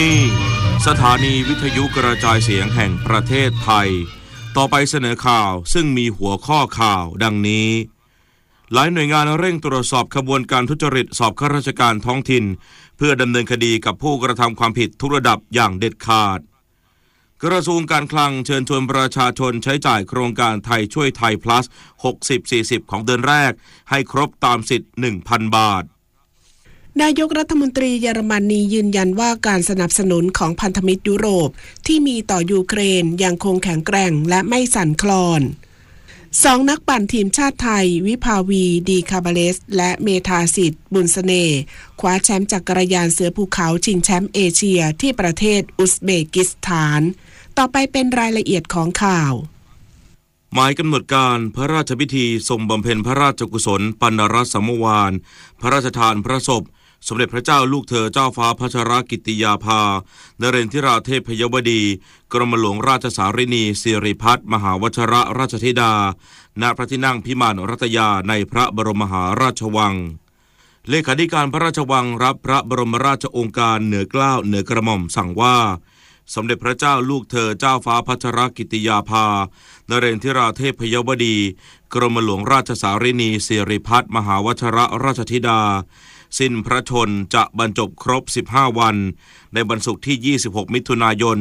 นี่สถานีวิทยุกระจายเสียงแห่งประเทศไทยต่อไปเสนอข่าวซึ่งมีหัวข้อข่าวดังนี้หลายหน่วยงานเร่งตรวจสอบขบวนการทุจริตสอบข้าราชการท้องถิ่นเพื่อดำเนินคดีกับผู้กระทำความผิดทุกระดับอย่างเด็ดขาดกระทรวงการคลังเชิญชวนประชาชนใช้จ่ายโครงการไทยช่วยไทย plus 60-40 ของเดือนแรกให้ครบตามสิทธิ์ 1,000 บาทนายกรัฐมนตรีเยอรมนียืนยันว่าการสนับสนุนของพันธมิตรยุโรปที่มีต่อยูเครนยังคงแข็งแกร่งและไม่สั่นคลอน2นักปั่นทีมชาติไทยวิภาวีดีคาบาเลสและเมธาสิทธิ์บุญเสน่ห์คว้าแชมป์จักรยานเสือภูเขาชิงแชมป์เอเชียที่ประเทศอุซเบกิสถานต่อไปเป็นรายละเอียดของข่าวหมายกำหนดการพระราชพิธีทรงบำเพ็ญพระราชกุศลปัณณรสมวาลพระราชทานพระศพสมเด็จพระเจ้าลูกเธอเจ้าฟ้าพัชรกิติยาภานเรนทิราเทพพยวดีกรมหลวงราชสารินีสิริพัฒน์มหาวชรราชธิดาณพระที่นั่งพิมานรัตยาในพระบรมมหาราชวังเลขาธิการพระราชวังรับพระบรมราชโองการเหนือเกล้าเหนือกระหม่อมสั่งว่าสมเด็จพระเจ้าลูกเธอเจ้าฟ้าพัชรกิติยาภานเรนทิราเทพพยวดีกรมหลวงราชสารินีสิริพัฒน์มหาวชรราชธิดาสิ้นพระชนจะบรรจบครบ15วันในวันศุกร์ที่26มิถุนายน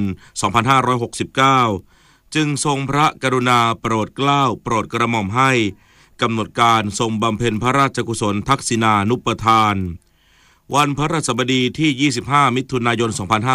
2569จึงทรงพระกรุณาโปรดเกล้าโปรดกระหม่อมให้กำหนดการทรงบำเพ็ญพระราชกุศลทักษิณานุปทานวันพระราชบดีที่25มิถุนายน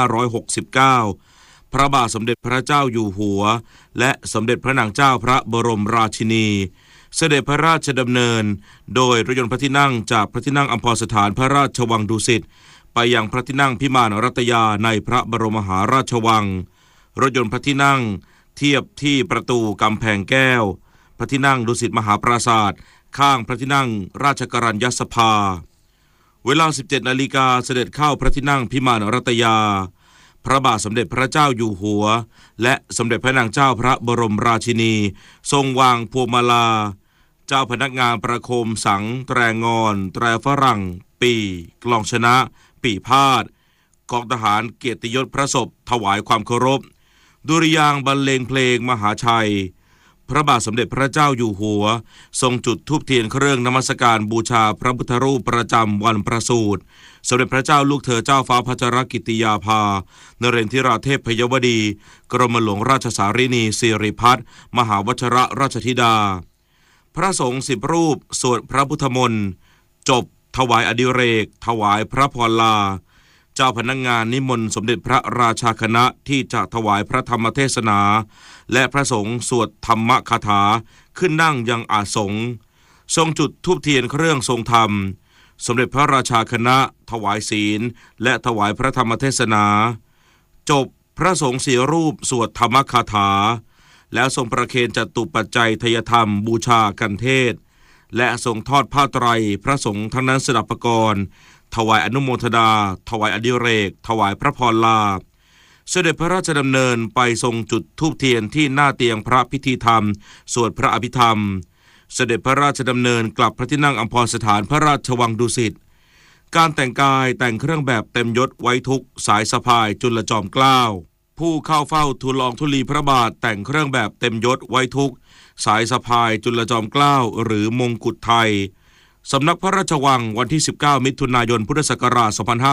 2569พระบาทสมเด็จพระเจ้าอยู่หัวและสมเด็จพระนางเจ้าพระบรมราชินีเสด็จพระราชดำเนินโดยรถยนต์พระที่นั่งจากพระที่นั่งอัมพรสถานพระราชวังดุสิตไปยังพระที่นั่งพิมานรัตยาในพระบรมมหาราชวังรถยนต์พระที่นั่งเทียบที่ประตูกำแพงแก้วพระที่นั่งดุสิตมหาปราสาทข้างพระที่นั่งราชกัญญสภาเวลา 17 นาฬิกาเสด็จเข้าพระที่นั่งพิมานรัตยาพระบาทสมเด็จพระเจ้าอยู่หัวและสมเด็จพระนางเจ้าพระบรมราชินีทรงวางพวงมาลาเจ้าพนักงานประโคมสังแตรงอนแตรฝรั่งปีกลองชนะปีพาดกองทหารเกียรติยศพระศพถวายความเคารพดุริยางค์บรรเลงเพลงมหาชัยพระบาทสมเด็จพระเจ้าอยู่หัวทรงจุดธูปเทียนเครื่องนมัสการบูชาพระพุทธรูปประจำวันประสูติสมเด็จพระเจ้าลูกเธอเจ้าฟ้าพัชรกิติยาภานเรนทิราเทพพยวดีกรมหลวงราชสารินีสิริพัฒน์มหาวชรราชธิดาพระสงฆ์10รูปสวดพระพุทธมนต์จบถวายอดิเรกถวายพระพรลาเจ้าพนักงานนิมนต์สมเด็จพระราชาคณะที่จะถวายพระธรรมเทศนาและพระสงฆ์สวดธรรมคาถาขึ้นนั่งยังอาสงฆ์ทรงจุดธูปเทียนเครื่องทรงธรรมสมเด็จพระราชาคณะถวายศีลและถวายพระธรรมเทศนาจบพระสงฆ์4รูปสวดธรรมคาถาแล้วทรงประเคนจตุปัจจัยทยธรรมบูชากันเทศและทรงทอดผ้าไตรพระสงฆ์ทั้งนั้นสดับประกรณ์ถวายอนุโมทนาถวายอดิเรกถวายพระพรลาเสด็จพระราชดำเนินไปทรงจุดธูปเทียนที่หน้าเตียงพระพิธีธรรมสวดพระอภิธรรมเสด็จพระราชดำเนินกลับพระที่นั่งอัมพรสถานพระราชวังดุสิตการแต่งกายแต่งเครื่องแบบเต็มยศไว้ทุกสายสะพายจุลจอมเกล้าผู้เข้าเฝ้าทูลละอองธุลีพระบาทแต่งเครื่องแบบเต็มยศไว้ทุกสายสะพายจุลจอมเกล้าหรือมงกุฎไทยสำนักพระราชวังวันที่19มิถุนายนพุทธศักราช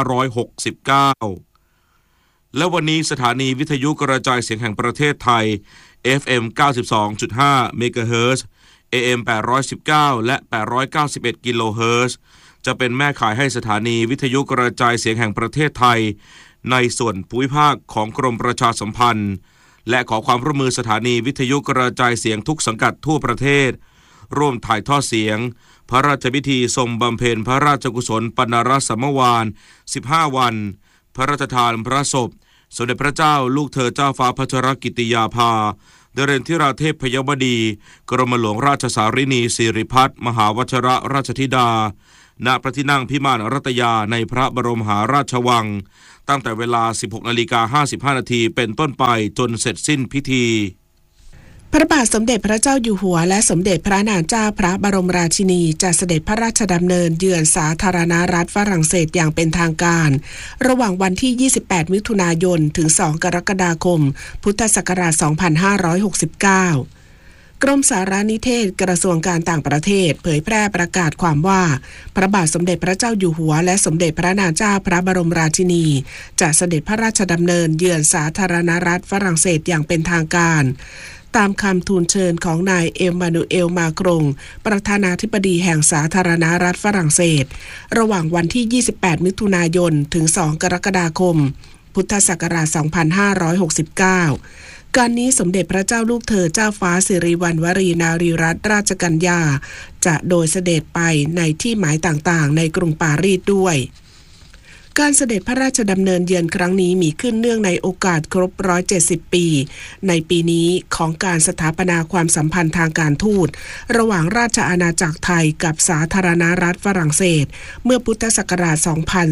2569และวันนี้สถานีวิทยุกระจายเสียงแห่งประเทศไทย FM 92.5 เมกะเฮิรตซ์ AM 819และ891กิโลเฮิรตซ์จะเป็นแม่ข่ายให้สถานีวิทยุกระจายเสียงแห่งประเทศไทยในส่วนภูมิภาคของกรมประชาสัมพันธ์และขอความร่วมมือสถานีวิทยุกระจายเสียงทุกสังกัดทั่วประเทศร่วมถ่ายทอดเสียงพระราชพิธีทรงบำเพ็ญพระราชกุศลปัณณรสมวาล15วันพระราชทานพระศพสมเด็จพระเจ้าลูกเธอเจ้าฟ้าพัชรกิติยาภานเรนทิราเทพพยวดีกรมหลวงราชสารินีสิริพัฒน์มหาวชรราชธิดาณพระที่นั่งพิมานรัตยาในพระบรมมหาราชวังตั้งแต่เวลา 16:55 น.เป็นต้นไปจนเสร็จสิ้นพิธีพระบาทสมเด็จพระเจ้าอยู่หัวและสมเด็จพระนางเจ้าพระบรมราชินีจะเสด็จพระราชดำเนินเยือนสาธารณรัฐฝรั่งเศสอย่างเป็นทางการระหว่างวันที่ 28 มิถุนายน ถึง 2 กรกฎาคม พุทธศักราช 2569 กรมสารนิเทศกระทรวงการต่างประเทศเผยแพร่ประกาศความว่าพระบาทสมเด็จพระเจ้าอยู่หัวและสมเด็จพระนางเจ้าพระบรมราชินีจะเสด็จพระราชดำเนินเยือนสาธารณรัฐฝรั่งเศสอย่างเป็นทางการตามคำทูลเชิญของนายเอ็มมานูเอลมาครงประธานาธิบดีแห่งสาธารณรัฐฝรั่งเศสระหว่างวันที่ 28 มิถุนายน ถึง 2 กรกฎาคม พุทธศักราช 2569 การนี้สมเด็จพระเจ้าลูกเธอเจ้าฟ้าสิริวัณวรีนารีรัตนราชกัญญาจะโดยเสด็จไปในที่หมายต่างๆในกรุงปารีสด้วยการเสด็จพระราชดำเนินเยือนครั้งนี้มีขึ้นเนื่องในโอกาสครบ170 ปีในปีนี้ของการสถาปนาความสัมพันธ์ทางการทูตระหว่างราชอาณาจักรไทยกับสาธารณรัฐฝรั่งเศสเมื่อพุทธศักราช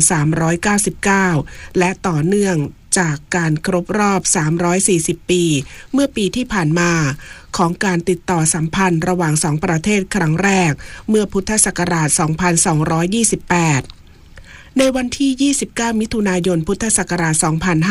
2399 และต่อเนื่องจากการครบรอบ 340 ปีเมื่อปีที่ผ่านมาของการติดต่อสัมพันธ์ระหว่างสองประเทศครั้งแรกเมื่อพุทธศักราช 2228ในวันที่ 29 มิถุนายน พุทธศักราช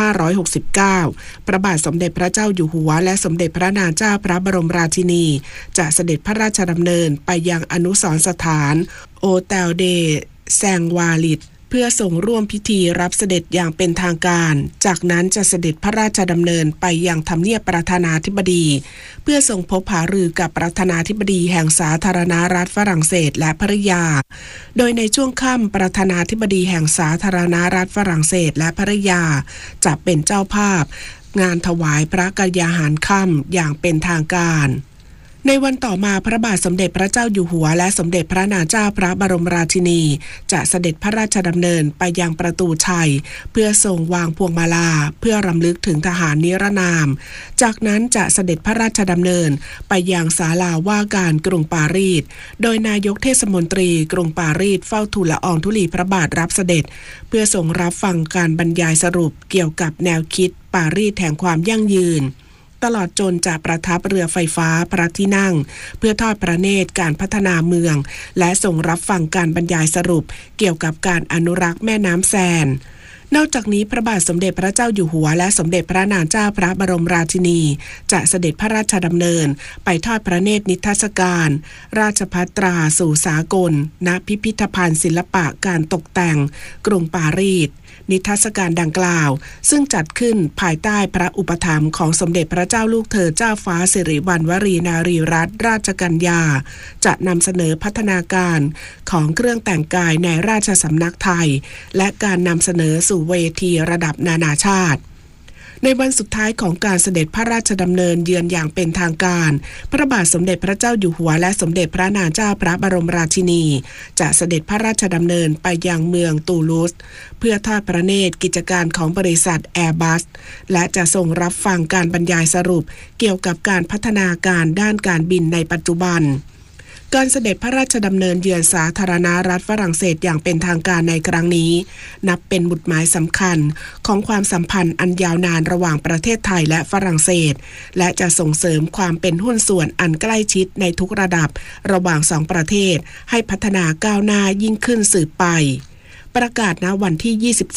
2569 พระบาทสมเด็จพระเจ้าอยู่หัวและสมเด็จพระนางเจ้าพระบรมราชินีจะเสด็จพระราชดำเนินไปยังอนุสรณ์สถานโอเตลเดแซงวาลิดเพื่อส่งร่วมพิธีรับเสด็จอย่างเป็นทางการจากนั้นจะเสด็จพระราชดำเนินไปยังทำเนียบประธานาธิบดีเพื่อส่งพบหารือกับประธานาธิบดีแห่งสาธารณรัฐฝรั่งเศสและภริยาโดยในช่วงค่ำประธานาธิบดีแห่งสาธารณรัฐฝรั่งเศสและภริยาจะเป็นเจ้าภาพงานถวายพระกยาหารค่ำอย่างเป็นทางการในวันต่อมาพระบาทสมเด็จพระเจ้าอยู่หัวและสมเด็จพระนางเจ้าพระบรมราชินีจะเสด็จพระราชดำเนินไปยังประตูชัยเพื่อทรงวางพวงมาลาเพื่อรำลึกถึงทหารนิรนามจากนั้นจะเสด็จพระราชดำเนินไปยังศาลาว่าการกรุงปารีสโดยนายกเทศมนตรีกรุงปารีสเฝ้าทูลละอองธุลีพระบาทรับเสด็จเพื่อทรงรับฟังการบรรยายสรุปเกี่ยวกับแนวคิดปารีสแห่งความยั่งยืนตลอดจนจะประทับเรือไฟฟ้าพระที่นั่งเพื่อทอดพระเนตรการพัฒนาเมืองและทรงรับฟังการบรรยายสรุปเกี่ยวกับการอนุรักษ์แม่น้ำแซนนอกจากนี้พระบาทสมเด็จพระเจ้าอยู่หัวและสมเด็จพระนางเจ้าพระบรมราชินีจะเสด็จพระราชดำเนินไปทอดพระเนตรนิทรรศการราชภัฏตราสู่สากลณพิพิธภัณฑ์ศิลปะการตกแต่งกรุงปารีสนิทรรศการดังกล่าวซึ่งจัดขึ้นภายใต้พระอุปถัมภ์ของสมเด็จพระเจ้าลูกเธอเจ้าฟ้าสิริวัณวรีนารีรัตนราชกัญญาจะนำเสนอพัฒนาการของเครื่องแต่งกายในราชสำนักไทยและการนำเสนอสู่เวทีระดับนานาชาติในวันสุดท้ายของการเสด็จพระราชดำเนินเยือนอย่างเป็นทางการพระบาทสมเด็จพระเจ้าอยู่หัวและสมเด็จพระนางเจ้าพระบรมราชินีจะเสด็จพระราชดำเนินไปยังเมืองตูลูสเพื่อทอดพระเนตรกิจการของบริษัทแอร์บัสและจะทรงรับฟังการบรรยายสรุปเกี่ยวกับการพัฒนาการด้านการบินในปัจจุบันการเสด็จพระราชดำเนินเยือนสาธารณรัฐฝรั่งเศสอย่างเป็นทางการในครั้งนี้นับเป็นหมุดหมายสำคัญของความสัมพันธ์อันยาวนานระหว่างประเทศไทยและฝรั่งเศสและจะส่งเสริมความเป็นหุ้นส่วนอันใกล้ชิดในทุกระดับระหว่างสองประเทศให้พัฒนาก้าวหน้ายิ่งขึ้นสืบไปประกาศณวันที่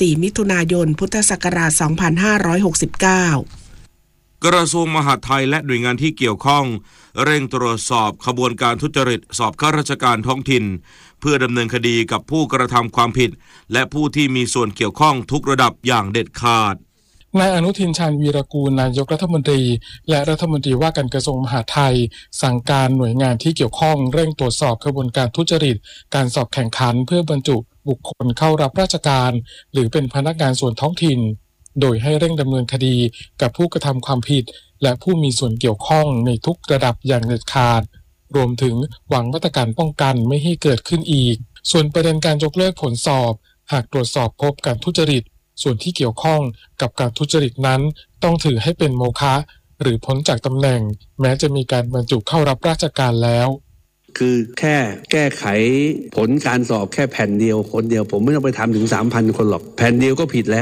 24 มิถุนายน พุทธศักราช 2569 กระทรวงมหาดไทยและหน่วยงานที่เกี่ยวข้องเร่งตรวจสอบขบวนการทุจริตสอบข้าราชการท้องถิ่นเพื่อดำเนินคดีกับผู้กระทำความผิดและผู้ที่มีส่วนเกี่ยวข้องทุกระดับอย่างเด็ดขาดนายอนุทินชาญวีรกูลนายกรัฐมนตรีและรัฐมนตรีว่าการกระทรวงมหาดไทยสั่งการหน่วยงานที่เกี่ยวข้องเร่งตรวจสอบขบวนการทุจริตการสอบแข่งขันเพื่อบรรจุบุคคลเข้ารับราชการหรือเป็นพนักงานส่วนท้องถิ่นโดยให้เร่งดำเนินคดีกับผู้กระทำความผิดและผู้มีส่วนเกี่ยวข้องในทุกระดับอย่างเด็ดขาดรวมถึงวางมาตรการป้องกันไม่ให้เกิดขึ้นอีกส่วนประเด็นการยกเลิกผลสอบหากตรวจสอบพบการทุจริตส่วนที่เกี่ยวข้องกับการทุจริตนั้นต้องถือให้เป็นโมฆะหรือพ้นจากตำแหน่งแม้จะมีการบรรจุเข้ารับราชการแล้วคือแค่แก้ไขผลการสอบแค่แผ่นเดียวคนเดียวผมไม่ต้องไปทำถึง 3,000 คนหรอกแผ่นเดียวก็ผิดแล้ว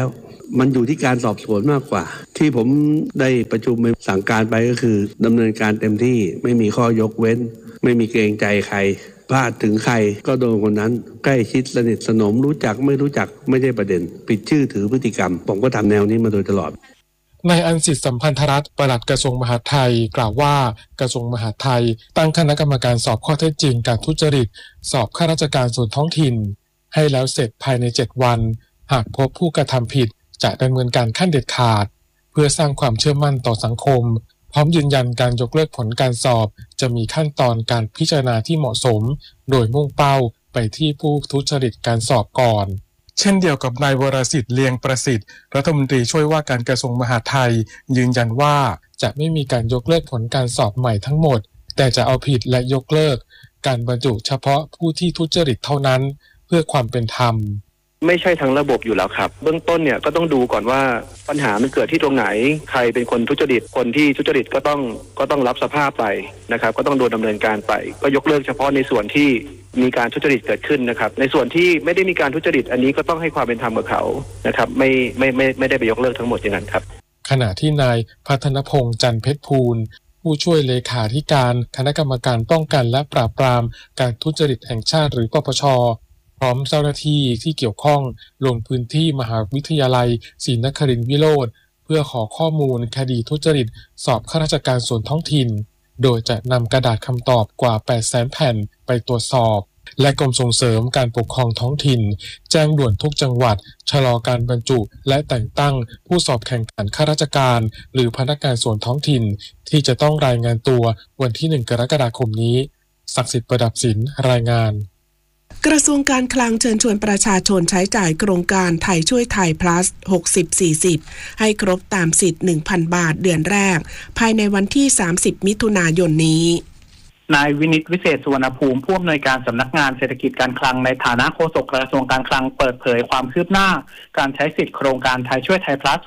มันอยู่ที่การสอบสวนมากกว่าที่ผมได้ประชุมสั่งการไปก็คือดำเนินการเต็มที่ไม่มีข้อยกเว้นไม่มีเกรงใจใครพลาดถึงใครก็โดนคนนั้นใกล้ชิดสนิทสนมรู้จักไม่รู้จักไม่ใช่ประเด็นปิดชื่อถือพฤติกรรมผมก็ทำแนวนี้มาโดยตลอดนายอันสิทธิ์สัมพันธรัตน์ปลัดกระทรวงมหาดไทยกล่าวว่ากระทรวงมหาดไทยตั้งคณะกรรมการสอบข้อเท็จจริงการทุจริตสอบข้าราชการส่วนท้องถิ่นให้แล้วเสร็จภายใน7วันหากพบผู้กระทำผิดจะดำเนินการขั้นเด็ดขาดเพื่อสร้างความเชื่อมั่นต่อสังคมพร้อมยืนยันการยกเลิกผลการสอบจะมีขั้นตอนการพิจารณาที่เหมาะสมโดยมุ่งเป้าไปที่ผู้ทุจริตการสอบก่อนเช่นเดียวกับนายวรสิทธิ์เลียงประสิทธิ์รัฐมนตรีช่วยว่าการกระทรวงมหาดไทยยืนยันว่าจะไม่มีการยกเลิกผลการสอบใหม่ทั้งหมดแต่จะเอาผิดและยกเลิกการบรรจุเฉพาะผู้ที่ทุจริตเท่านั้นเพื่อความเป็นธรรมไม่ใช่ทั้งระบบอยู่แล้วครับเบื้องต้นเนี่ยก็ต้องดูก่อนว่าปัญหามันเกิดที่ตรงไหนใครเป็นคนทุจริตคนที่ทุจริตก็ต้องรับสภาพไปนะครับก็ต้องโดนดำเนินการไปก็ยกเลิกเฉพาะในส่วนที่มีการทุจริตเกิดขึ้นนะครับในส่วนที่ไม่ได้มีการทุจริตอันนี้ก็ต้องให้ความเป็นธรรมกับเขานะครับไม่ได้ไปยกเลิกทั้งหมดอย่างนั้นครับขณะที่นายพัฒนพงษ์จันทร์เพชรภูลผู้ช่วยเลขาธิการคณะกรรมการป้องกันและปราบปรามการทุจริตแห่งชาติหรือปปช.พร้อมเจ้าหน้าที่ที่เกี่ยวข้องลงพื้นที่มหาวิทยาลัยศรีนครินทร์วิโรจน์เพื่อขอข้อมูลคดีทุจริตสอบข้าราชการส่วนท้องถิ่นโดยจะนำกระดาษคำตอบกว่า 800,000 แผ่นไปตรวจสอบและกรมส่งเสริมการปกครองท้องถิ่นแจ้งด่วนทุกจังหวัดชะลอการบรรจุและแต่งตั้งผู้สอบแข่งขันข้าราชการหรือพนักงานส่วนท้องถิ่นที่จะต้องรายงานตัววันที่ 1 กรกฎาคมนี้ศักดิ์สิทธิ์ประดับศิลป์รายงานกระทรวงการคลังเชิญชวนประชาชนใช้จ่ายโครงการไทยช่วยไทย plus 60-40 ให้ครบตามสิทธิ์ 1,000 บาทเดือนแรกภายในวันที่30มิถุนายนนี้นายวินิตวิเศษสุวรรณภูมิผู้อำนวยการสำนักงานเศรษฐกิจการคลังในฐานะโฆษกกระทรวงการคลังเปิดเผยความคืบหน้าการใช้สิทธิโครงการไทยช่วยไทย plus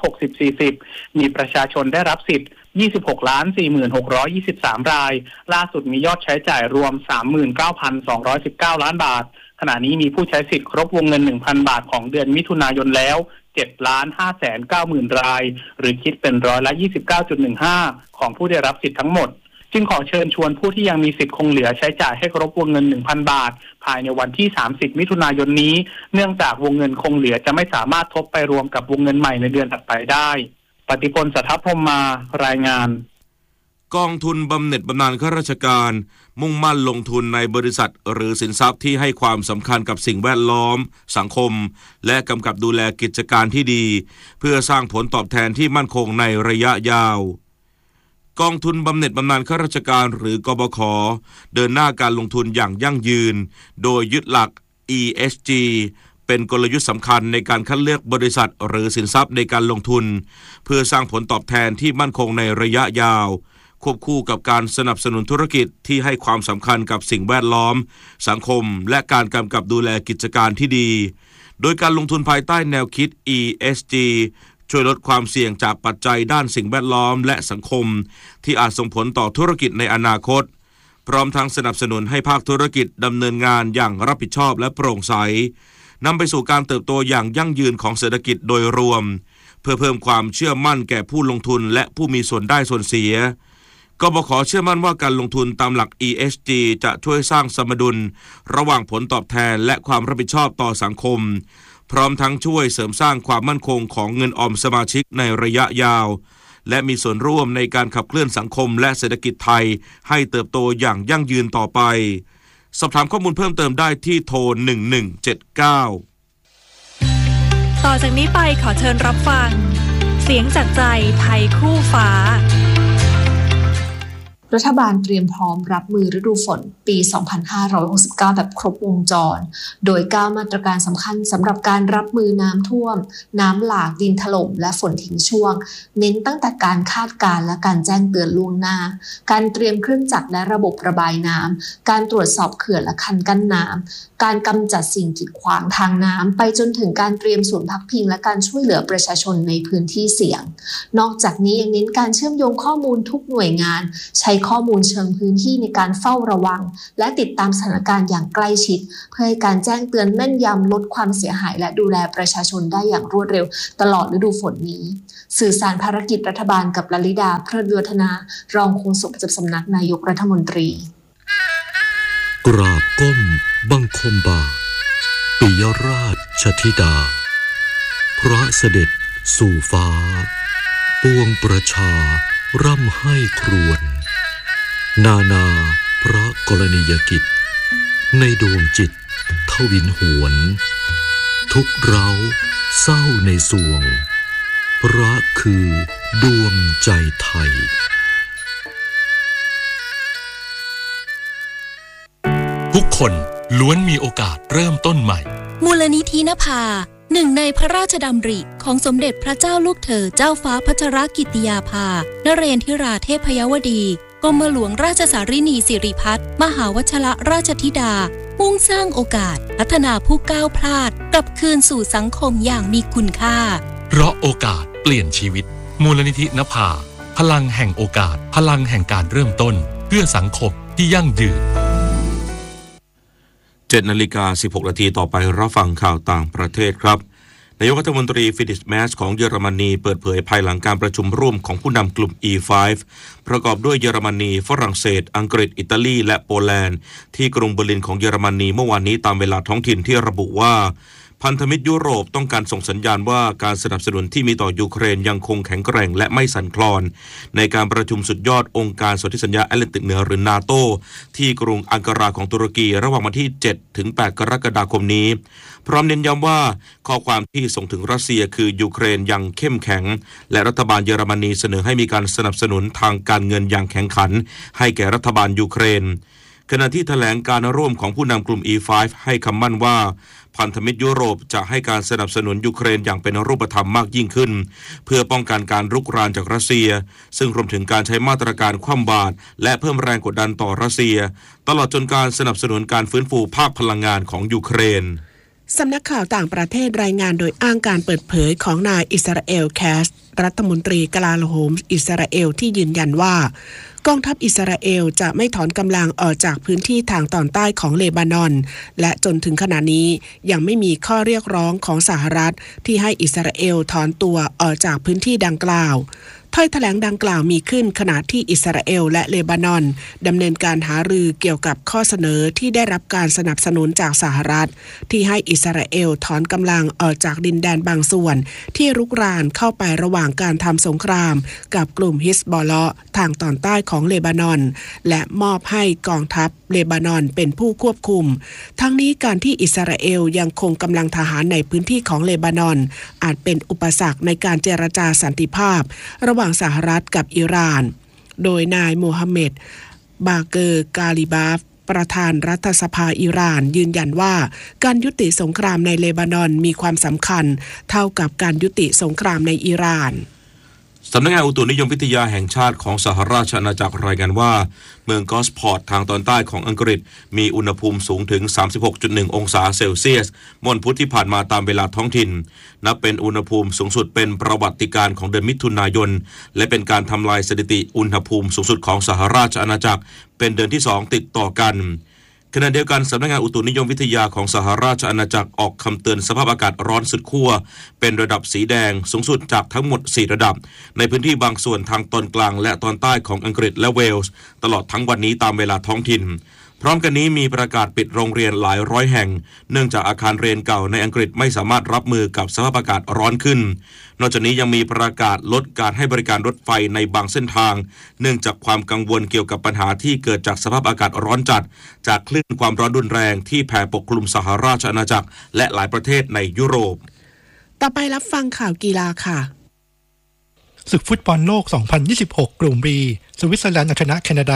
60-40 มีประชาชนได้รับสิทธิ์26,46,23 รายล่าสุดมียอดใช้จ่ายรวม 39,219 ล้านบาทขณะนี้มีผู้ใช้สิทธิ์ครบวงเงิน 1,000 บาทของเดือนมิถุนายนแล้ว 7,590,000 รายหรือคิดเป็น29.15% ของผู้ได้รับสิทธิ์ทั้งหมดจึงขอเชิญชวนผู้ที่ยังมีสิทธิ์คงเหลือใช้จ่ายให้ครบวงเงิน 1,000 บาทภายในวันที่30มิถุนายนนี้เนื่องจากวงเงินคงเหลือจะไม่สามารถทบไปรวมกับวงเงินใหม่ในเดือนถัดไปได้ปฏิพล สัทธพรหมารายงานกองทุนบำเหน็จบำนาญข้าราชการมุ่งมั่นลงทุนในบริษัทหรือสินทรัพย์ที่ให้ความสำคัญกับสิ่งแวดล้อมสังคมและกำกับดูแลกิจการที่ดีเพื่อสร้างผลตอบแทนที่มั่นคงในระยะยาวกองทุนบำเหน็จบำนาญข้าราชการหรือกบข.เดินหน้าการลงทุนอย่างยั่งยืนโดยยึดหลัก ESG เป็นกลยุทธ์สำคัญในการคัดเลือกบริษัทหรือสินทรัพย์ในการลงทุนเพื่อสร้างผลตอบแทนที่มั่นคงในระยะยาวควบคู่กับการสนับสนุนธุรกิจที่ให้ความสำคัญกับสิ่งแวดล้อมสังคมและการกำกับดูแลกิจการที่ดีโดยการลงทุนภายใต้แนวคิด ESG ช่วยลดความเสี่ยงจากปัจจัยด้านสิ่งแวดล้อมและสังคมที่อาจส่งผลต่อธุรกิจในอนาคตพร้อมทั้งสนับสนุนให้ภาคธุรกิจดำเนินงานอย่างรับผิดชอบและโปร่งใสนำไปสู่การเติบโตอย่างยั่งยืนของเศรษฐกิจโดยรวมเพื่อเพิ่มความเชื่อมั่นแก่ผู้ลงทุนและผู้มีส่วนได้ส่วนเสียกบข.เชื่อมั่นว่าการลงทุนตามหลัก ESG จะช่วยสร้างสมดุลระหว่างผลตอบแทนและความรับผิดชอบต่อสังคมพร้อมทั้งช่วยเสริมสร้างความมั่นคงของเงินออมสมาชิกในระยะยาวและมีส่วนร่วมในการขับเคลื่อนสังคมและเศรษฐกิจไทยให้เติบโตอย่างยั่งยืนต่อไปสอบถามข้อมูลเพิ่มเติมได้ที่โทร1179 ต่อจากนี้ไปขอเชิญรับฟังเสียงจากใจไทยคู่ฟ้ารัฐบาลเตรียมพร้อมรับมือฤดูฝนปี 2569 แบบครบวงจรโดย9มาตรการสำคัญสำหรับการรับมือน้ำท่วมน้ำหลากดินถล่มและฝนทิ้งช่วงเน้นตั้งแต่การคาดการณ์และการแจ้งเตือนล่วงหน้าการเตรียมเครื่องจักรและระบบระบายน้ำการตรวจสอบเขื่อนและคันกั้นน้ำการกำจัดสิ่งกีดขวางทางน้ำไปจนถึงการเตรียมศูนย์พักพิงและการช่วยเหลือประชาชนในพื้นที่เสี่ยงนอกจากนี้ยังเน้นการเชื่อมโยงข้อมูลทุกหน่วยงานใช้ข้อมูลเชิงพื้นที่ในการเฝ้าระวังและติดตามสถานการณ์อย่างใกล้ชิดเพื่อให้การแจ้งเตือนแม่นยำลดความเสียหายและดูแลประชาชนได้อย่างรวดเร็วตลอดฤดูฝนนี้สื่อสารภารกิจรัฐบาลกับลลิดาเพลิดวัฒนารองโฆษกประจำสำนักนายกรัฐมนตรีกราบก้มบังคมบาทปิยราชธิดาพระเสด็จสู่ฟ้าปวงประชาร่ำให้ครวญนานาพระกรณียกิจในดวงจิตทวินหวนทุกเร้าเศร้าในสวงพระคือดวงใจไทยทุกคนล้วนมีโอกาสเริ่มต้นใหม่มูลนิธินภาหนึ่งในพระราชดำริของสมเด็จพระเจ้าลูกเธอเจ้าฟ้าพัชรกิติยาภานเรนทิราเทพยวดีกรมหลวงราชสารินีสิริพัฒน์มหาวชรราชธิดามุ่งสร้างโอกาสพัฒนาผู้ก้าวพลาดกลับคืนสู่สังคมอย่างมีคุณค่าเพราะโอกาสเปลี่ยนชีวิตมูลนิธินภาพลังแห่งโอกาสพลังแห่งการเริ่มต้นเพื่อสังคมที่ยั่งยืน 7:16 น.ต่อไปรับฟังข่าวต่างประเทศครับนายกรัฐมนตรีฟิลิปแมชของเยอรมนีเปิดเผยภายหลังการประชุมร่วมของผู้นำกลุ่ม E5 ประกอบด้วยเยอรมนีฝรั่งเศสอังกฤษอิตาลีและโปแลนด์ที่กรุงเบอร์ลินของเยอรมนีเมื่อวานนี้ตามเวลาท้องถิ่นที่ระบุว่าพันธมิตรยุโรปต้องการส่งสัญญาณว่าการสนับสนุนที่มีต่อยูเครนยังคงแข็งแกร่งและไม่สั่นคลอนในการประชุมสุดยอดองค์การสนธิสัญญาแอตแลนติกเหนือหรือนาโตที่กรุงอังการาของตุรกีระหว่างวันที่ 7-8 กรกฎาคมนี้พร้อมเน้นย้ำว่าข้อความที่ส่งถึงรัสเซียคือยูเครนยังเข้มแข็งและรัฐบาลเยอรมนีเสนอให้มีการสนับสนุนทางการเงินอย่างแข็งขันให้แก่รัฐบาลยูเครนขณะที่แถลงการร่วมของผู้นำกลุ่ม E5 ให้คำมั่นว่าพันธมิตรยุโรปจะให้การสนับสนุนยูเครนอย่างเป็นรูปธรรมมากยิ่งขึ้นเพื่อป้องกันการรุกรานจากรัสเซียซึ่งรวมถึงการใช้มาตรการคว่ำบาตรและเพิ่มแรงกดดันต่อรัสเซียตลอดจนการสนับสนุนการฟื้นฟูภาคพลังงานของยูเครนสำนักข่าวต่างประเทศรายงานโดยอ้างการเปิดเผยของนายอิสราเอลแคสรัฐมนตรีกลาโหมอิสราเอลที่ยืนยันว่ากองทัพอิสราเอลจะไม่ถอนกำลังออกจากพื้นที่ทางตอนใต้ของเลบานอนและจนถึงขณะนี้ยังไม่มีข้อเรียกร้องของสหรัฐที่ให้อิสราเอลถอนตัวออกจากพื้นที่ดังกล่าวถ้อยแถลงดังกล่าวมีขึ้นขณะที่อิสราเอลและเลบานอนดำเนินการหารือเกี่ยวกับข้อเสนอที่ได้รับการสนับสนุนจากสหรัฐที่ให้อิสราเอลถอนกำลังออกจากดินแดนบางส่วนที่รุกรานเข้าไประหว่างการทำสงครามกับกลุ่มฮิซบอลเลาะห์ทางตอนใต้ของเลบานอนและมอบให้กองทัพเลบานอนเป็นผู้ควบคุมทั้งนี้การที่อิสราเอลยังคงกำลังทหารในพื้นที่ของเลบานอนอาจเป็นอุปสรรคในการเจรจาสันติภาพระหว่างสหรัฐกับอิหร่านโดยนายโมฮัมเหม็ดบาเกอร์กาลิบาฟประธานรัฐสภาอิหร่านยืนยันว่าการยุติสงครามในเลบานอนมีความสำคัญเท่ากับการยุติสงครามในอิหร่านสำนักงานอุตุนิยมวิทยาแห่งชาติของสหราชอาณาจักรรายงานว่าเมืองกอสพอร์ตทางตอนใต้ของอังกฤษมีอุณหภูมิสูงถึง 36.1 องศาเซลเซียสเมื่อวันพุธที่ผ่านมาตามเวลาท้องถิ่นนับเป็นอุณหภูมิสูงสุดเป็นประวัติการณ์ของเดือนมิถุนายนและเป็นการทำลายสถิติอุณหภูมิสูงสุดของสหราชอาณาจักรเป็นเดือนที่ 2 ติดต่อกันขณะเดียวกันสำนักงานอุตุนิยมวิทยาของสหราชอาณาจักรออกคำเตือนสภาพอากาศร้อนสุดขั้วเป็นระดับสีแดงสูงสุดจากทั้งหมด4ระดับในพื้นที่บางส่วนทางตอนกลางและตอนใต้ของอังกฤษและเวลส์ตลอดทั้งวันนี้ตามเวลาท้องถิ่นพร้อมกันนี้มีประกาศปิดโรงเรียนหลายร้อยแห่งเนื่องจากอาคารเรียนเก่าในอังกฤษไม่สามารถรับมือกับสภาพอากาศร้อนขึ้นนอกจากนี้ยังมีประกาศลดการให้บริการรถไฟในบางเส้นทางเนื่องจากความกังวลเกี่ยวกับปัญหาที่เกิดจากสภาพอากาศร้อนจัดจากคลื่นความร้อนรุนแรงที่แผ่ปกคลุมสหราชอาณาจักรและหลายประเทศในยุโรปต่อไปรับฟังข่าวกีฬาค่ะศึกฟุตบอลโลก 2026 กลุ่ม B สวิตเซอร์แลนด์เอาชนะแคนาดา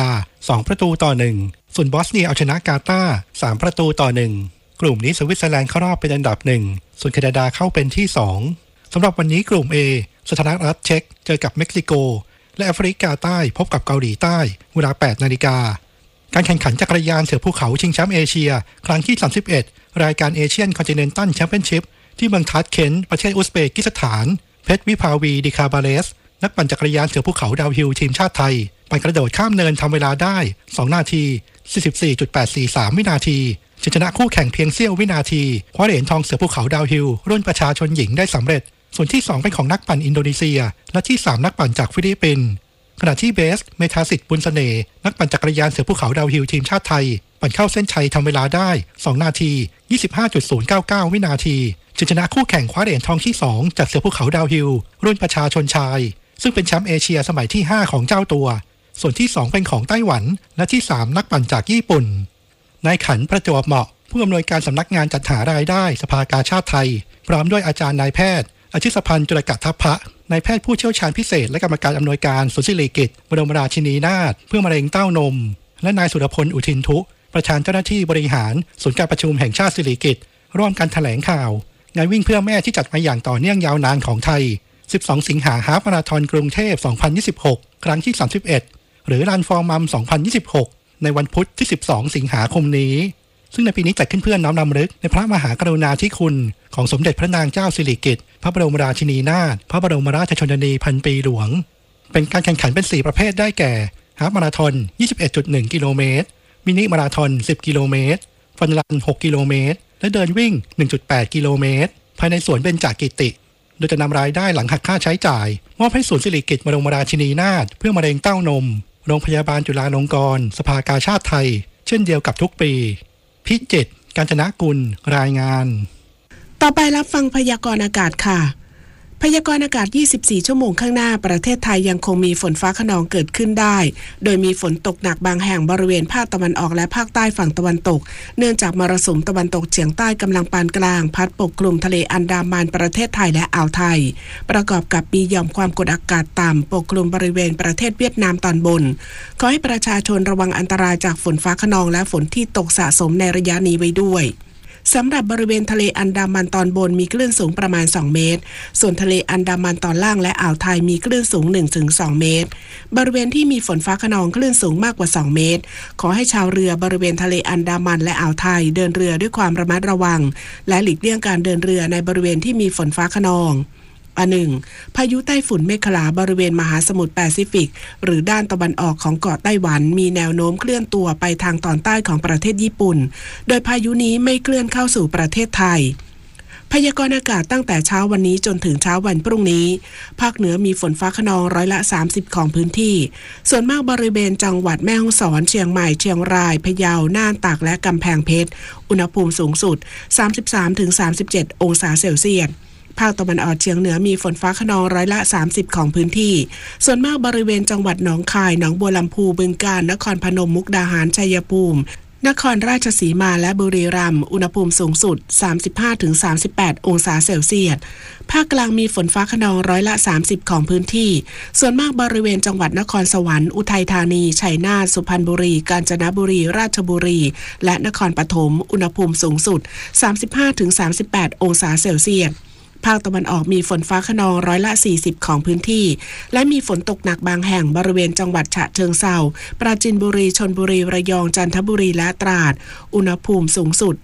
2-1 ส่วนบอสเนียเอาชนะกาตาร์ 3-1 กลุ่มนี้สวิตเซอร์แลนด์เข้ารอบเป็นอันดับ1ส่วนแคนาดาเข้าเป็นที่2สำหรับวันนี้กลุ่ม A สถานรัฐเช็กเจอกับเม็กซิโกและแอฟริกาใต้พบกับเกาหลีใต้เวลา 8 นาฬิกาการแข่งขันจักรยานเสือภูเขาชิงแชมป์เอเชียครั้งที่31รายการเอเชียนคอนติเนนตัลแชมเปี้ยนชิพที่เมืองทัชเคนต์ประเทศอุซเบกิสถานเพชรวิภาวีดิคาบาเลสนักปั่นจักรยานเสือภูเขาดาวฮิลทีมชาติไทยปั่นกระโดดข้ามเนินทำเวลาได้2นาที 44.843 วินาทีชนะคู่แข่งเพียงเสี้ยววินาทีคว้าเหรียญทองเสือภูเขาดาวฮิลรุ่นประชาชนหญิงได้สำเร็จส่วนที่2เป็นของนักปั่นอินโดนีเซียและที่3นักปั่นจากฟิลิปปินส์ขณะที่เบสเมธาสิทธิ์บุญเสน่ห์นักปั่นจักรยานเสือภูเขาดาวฮิลทีมชาติไทยปั่นเข้าเส้นชัยทำเวลาได้2นาที 25.099 วินาทีชนะคู่แข่งคว้าเหรียญทองที่2จากเสือภูเขาดาวฮิลรุ่นประชาชนชายซึ่งเป็นแชมป์เอเชียสมัยที่5ของเจ้าตัวส่วนที่2เป็นของไต้หวันและที่3นักปั่นจากญี่ปุ่นนายขันประจวบเหมาะผู้อำนวยการสำนักงานจัดหารายได้สภากาชาติไทยพร้อมด้วยอาจารย์นายแพทย์อธิสพันธ์จุลกัตถพะนายแพทย์ผู้เชี่ยวชาญพิเศษและกรรมการอำนวยการศูนย์ศิริกิติ์บรมราชินีนาถเพื่อมะเร็งเต้านมและนายสุรพลอุทินทุประธานเจ้าหน้าที่บริหารศูนย์การประชุมแห่งชาติศิริกิติ์ร่วมกันแถลงข่าวงานวิ่งเพื่อแม่ที่จัดมาอย่างต่อเนื่องยาวนานของไทย12 สิงหาฮาล์ฟมาราธอนกรุงเทพ2026ครั้งที่31หรือ Run for Mom 2026ในวันพุธที่12 สิงหาคมนี้ซึ่งในปีนี้จัดขึ้นเพื่อน้อมรำลึกในพระมหากรุณาธิคุณของสมเด็จพระนางเจ้าสิริกิติ์พระบรมราชินีนาถพระบรมราชชนนีพันปีหลวงเป็นการแข่งขันเป็น4ประเภทได้แก่ฮาล์ฟมาราธอน 21.1 กิโลเมตรมินิมาราธอน10 กิโลเมตรฟันรัน6 กิโลเมตรและเดินวิ่ง 1.8 กิโลเมตรภายในสวนเบญจกิติโดยจะนำรายได้หลังหักค่าใช้จ่ายมอบให้ศูนย์สิริกิติ์บรมราชินีนาถเพื่อมะเร็งเต้านมโรงพยาบาลจุฬาลงกรณ์สภากาชาติไทยเช่นเดียวกับทุกปีพิจิตรกาญจนกุลรายงานต่อไปรับฟังพยากรณ์อากาศค่ะพยากรณ์อากาศ24ชั่วโมงข้างหน้าประเทศไทยยังคงมีฝนฟ้าคะนองเกิดขึ้นได้โดยมีฝนตกหนักบางแห่งบริเวณภาคตะวันออกและภาคใต้ฝั่งตะวันตกเนื่องจากมรสุมตะวันตกเฉียงใต้กำลังปานกลางพัดปกคลุมทะเลอันดามันประเทศไทยและอ่าวไทยประกอบกับมีหย่อมความกดอากาศต่ำปกคลุมบริเวณประเทศเวียดนามตอนบนขอให้ประชาชนระวังอันตรายจากฝนฟ้าคะนองและฝนที่ตกสะสมในระยะนี้ไว้ด้วยสำหรับบริเวณทะเลอันดามันตอนบนมีคลื่นสูงประมาณ2เมตรส่วนทะเลอันดามันตอนล่างและอ่าวไทยมีคลื่นสูง 1-2 เมตรบริเวณที่มีฝนฟ้าคะนองคลื่นสูงมากกว่า2เมตรขอให้ชาวเรือบริเวณทะเลอันดามันและอ่าวไทยเดินเรือด้วยความระมัดระวังและหลีกเลี่ยงการเดินเรือในบริเวณที่มีฝนฟ้าคะนอง1. พายุไต้ฝุ่นเมฆลาบริเวณมหาสมุทรแปซิฟิกหรือด้านตะวันออกของเกาะไต้หวันมีแนวโน้มเคลื่อนตัวไปทางตอนใต้ของประเทศญี่ปุ่นโดยพายุนี้ไม่เคลื่อนเข้าสู่ประเทศไทยพยากรณ์อากาศตั้งแต่เช้าวันนี้จนถึงเช้าวันพรุ่งนี้ภาคเหนือมีฝนฟ้าคะนอง30%ของพื้นที่ส่วนมากบริเวณจังหวัดแม่ฮ่องสอนเชียงใหม่เชียงรายพะเยาน่านตากและกำแพงเพชรอุณหภูมิสูงสุด 33-37 องศาเซลเซียสภาคตะวันออกเฉียงเหนือมีฝนฟ้าคะนอง30%ของพื้นที่ส่วนมากบริเวณจังหวัดหนองคายหนองบัวลำพูบึงกาฬนครพนมมุกดาหารชัยภูมินครราชสีมาและบุรีรัมย์อุณหภูมิสูงสุด 35-38 องศาเซลเซียสภาคกลางมีฝนฟ้าคะนอง30%ของพื้นที่ส่วนมากบริเวณจังหวัดนครสวรรค์อุทัยธานีชัยนาทสุพรรณบุรีกาญจนบุรีราชบุรีและนครปฐมอุณหภูมิสูงสุด 35-38 องศาเซลเซียสภาคตะวันออกมีฝนฟ้าคะนอง40%ของพื้นที่และมีฝนตกหนักบางแห่งบริเวณจังหวัดฉะเชิงเทราปราจีนบุรีชลบุรีระยองจันทบุรีและตราดอุณหภูมิสูงสุด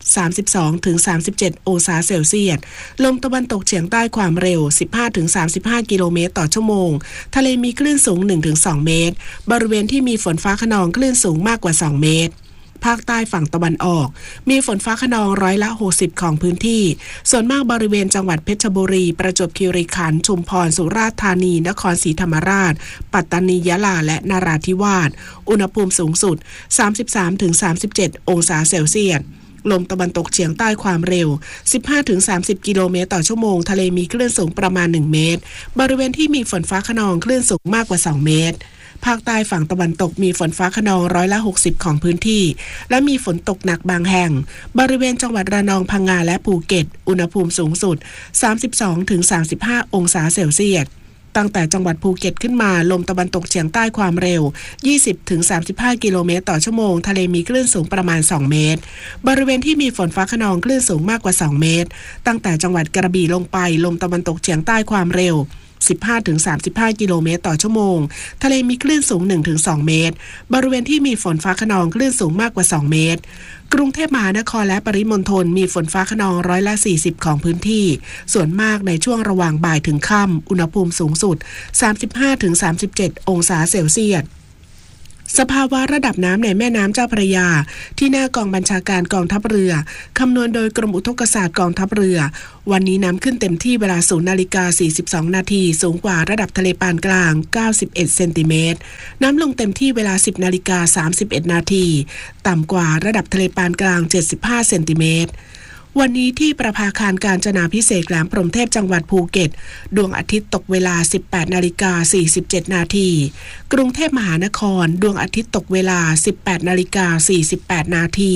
32-37 องศาเซลเซียสลมตะวันตกเฉียงใต้ความเร็ว 15-35 กิโลเมตรต่อชั่วโมงทะเลมีคลื่นสูง 1-2 เมตรบริเวณที่มีฝนฟ้าคะนองคลื่นสูงมากกว่า2เมตรภาคใต้ฝั่งตะวันออกมีฝนฟ้าคะนอง60%ของพื้นที่ส่วนมากบริเวณจังหวัดเพชรบุรีประจวบคีรีขันธ์ชุมพรสุราษฎร์ธานีนครศรีธรรมราชปัตตานียะลาและนราธิวาสอุณหภูมิสูงสุด 33-37 องศาเซลเซียสลมตะวันตกเฉียงใต้ความเร็ว 15-30 กิโลเมตรต่อชั่วโมงทะเลมีคลื่นสูงประมาณ1เมตรบริเวณที่มีฝนฟ้าคะนองคลื่นสูงมากกว่า2เมตรภาคใต้ฝั่งตะวันตกมีฝนฟ้าคะนอง60%ของพื้นที่และมีฝนตกหนักบางแห่งบริเวณจังหวัดระนองพังงาและภูเก็ตอุณหภูมิสูงสุด 32-35 องศาเซลเซียสตั้งแต่จังหวัดภูเก็ตขึ้นมาลมตะวันตกเฉียงใต้ความเร็ว 20-35 กิโลเมตรต่อชั่วโมงทะเลมีคลื่นสูงประมาณ2เมตรบริเวณที่มีฝนฟ้าคะนองคลื่นสูงมากกว่า2เมตรตั้งแต่จังหวัดกระบี่ลงไปลมตะวันตกเฉียงใต้ความเร็ว15-35 กิโลเมตรต่อชั่วโมงทะเลมีคลื่นสูง 1-2 เมตรบริเวณที่มีฝนฟ้าคะนองคลื่นสูงมากกว่า2เมตรกรุงเทพมหานครและปริมณฑลมีฝนฟ้าคะนอง40%ของพื้นที่ส่วนมากในช่วงระหว่างบ่ายถึงค่ำอุณหภูมิสูงสุด 35-37 องศาเซลเซียสสภาวะระดับน้ำในแม่น้ำเจ้าพระยาที่หน้ากองบัญชาการกองทัพเรือคำนวณโดยกรมอุทกศาสตร์กองทัพเรือวันนี้น้ำขึ้นเต็มที่เวลา 0:42 นาทีสูงกว่าระดับทะเลปานกลาง91เซนติเมตรน้ำลงเต็มที่เวลา 10:31 นาทีต่ำกว่าระดับทะเลปานกลาง75เซนติเมตรวันนี้ที่ประภาคารกาญจนาภิเษกแหลมพรหมเทพจังหวัดภูเก็ตดวงอาทิตย์ตกเวลา 18:47 นาทีกรุงเทพมหานครดวงอาทิตย์ตกเวลา 18:48 นาที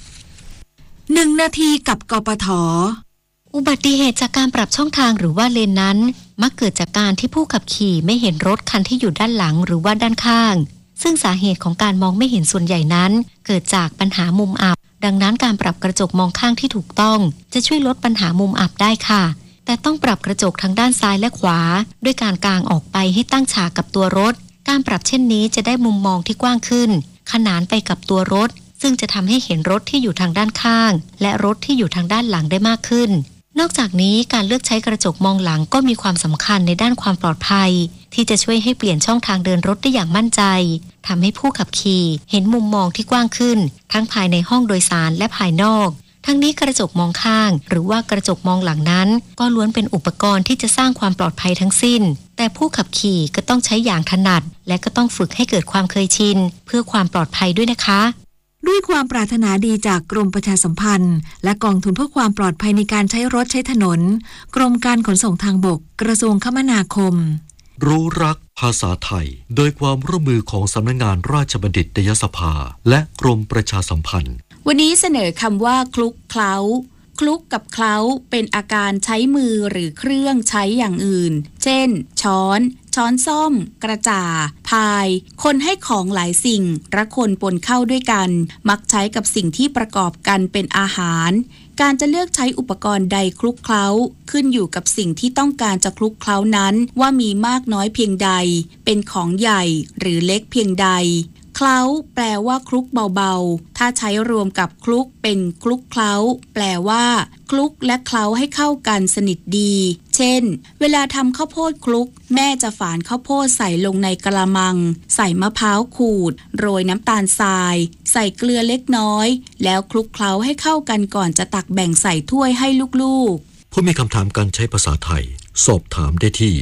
1 นาทีกับกปท. อุบัติเหตุจากการปรับช่องทางหรือว่าเลนนั้นมักเกิดจากการที่ผู้ขับขี่ไม่เห็นรถคันที่อยู่ด้านหลังหรือว่าด้านข้างซึ่งสาเหตุของการมองไม่เห็นส่วนใหญ่นั้นเกิดจากปัญหามุมอับดังนั้นการปรับกระจกมองข้างที่ถูกต้องจะช่วยลดปัญหามุมอับได้ค่ะแต่ต้องปรับกระจกทั้งด้านซ้ายและขวาด้วยการกางออกไปให้ตั้งฉากกับตัวรถการปรับเช่นนี้จะได้มุมมองที่กว้างขึ้นขนานไปกับตัวรถซึ่งจะทำให้เห็นรถที่อยู่ทางด้านข้างและรถที่อยู่ทางด้านหลังได้มากขึ้นนอกจากนี้การเลือกใช้กระจกมองหลังก็มีความสำคัญในด้านความปลอดภัยที่จะช่วยให้เปลี่ยนช่องทางเดินรถได้อย่างมั่นใจทำให้ผู้ขับขี่เห็นมุมมองที่กว้างขึ้นทั้งภายในห้องโดยสารและภายนอกทั้งนี้กระจกมองข้างหรือว่ากระจกมองหลังนั้นก็ล้วนเป็นอุปกรณ์ที่จะสร้างความปลอดภัยทั้งสิ้นแต่ผู้ขับขี่ก็ต้องใช้อย่างถนัดและก็ต้องฝึกให้เกิดความเคยชินเพื่อความปลอดภัยด้วยนะคะด้วยความปรารถนาดีจากกรมประชาสัมพันธ์และกองทุนเพื่อความปลอดภัยในการใช้รถใช้ถนนกรมการขนส่งทางบกกระทรวงคมนาคมรู้รักภาษาไทยโดยความร่วมมือของสำนักงานราชบัณฑิตยสภาและกรมประชาสัมพันธ์วันนี้เสนอคำว่าคลุกเคล้าคลุกกับเคล้าเป็นอาการใช้มือหรือเครื่องใช้อย่างอื่นเช่นช้อนส้อมกระจ่าพายคนให้ของหลายสิ่งระคนปนเข้าด้วยกันมักใช้กับสิ่งที่ประกอบกันเป็นอาหารการจะเลือกใช้อุปกรณ์ใดคลุกเคล้าขึ้นอยู่กับสิ่งที่ต้องการจะคลุกเคล้านั้นว่ามีมากน้อยเพียงใดเป็นของใหญ่หรือเล็กเพียงใดเคล้าแปลว่าคลุกเบาๆถ้าใช้รวมกับคลุกเป็นคลุกเคล้าแปลว่าคลุกและเคล้าให้เข้ากันสนิทดีเช่นเวลาทำข้าวโพดคลุกแม่จะฝานข้าวโพดใส่ลงในกะละมังใส่มะพร้าวขูดโรยน้ำตาลทรายใส่เกลือเล็กน้อยแล้วคลุกเคล้าให้เข้ากันก่อนจะตักแบ่งใส่ถ้วยให้ลูกๆผู้มีคำถามการใช้ภาษาไทยสอบถามได้ที่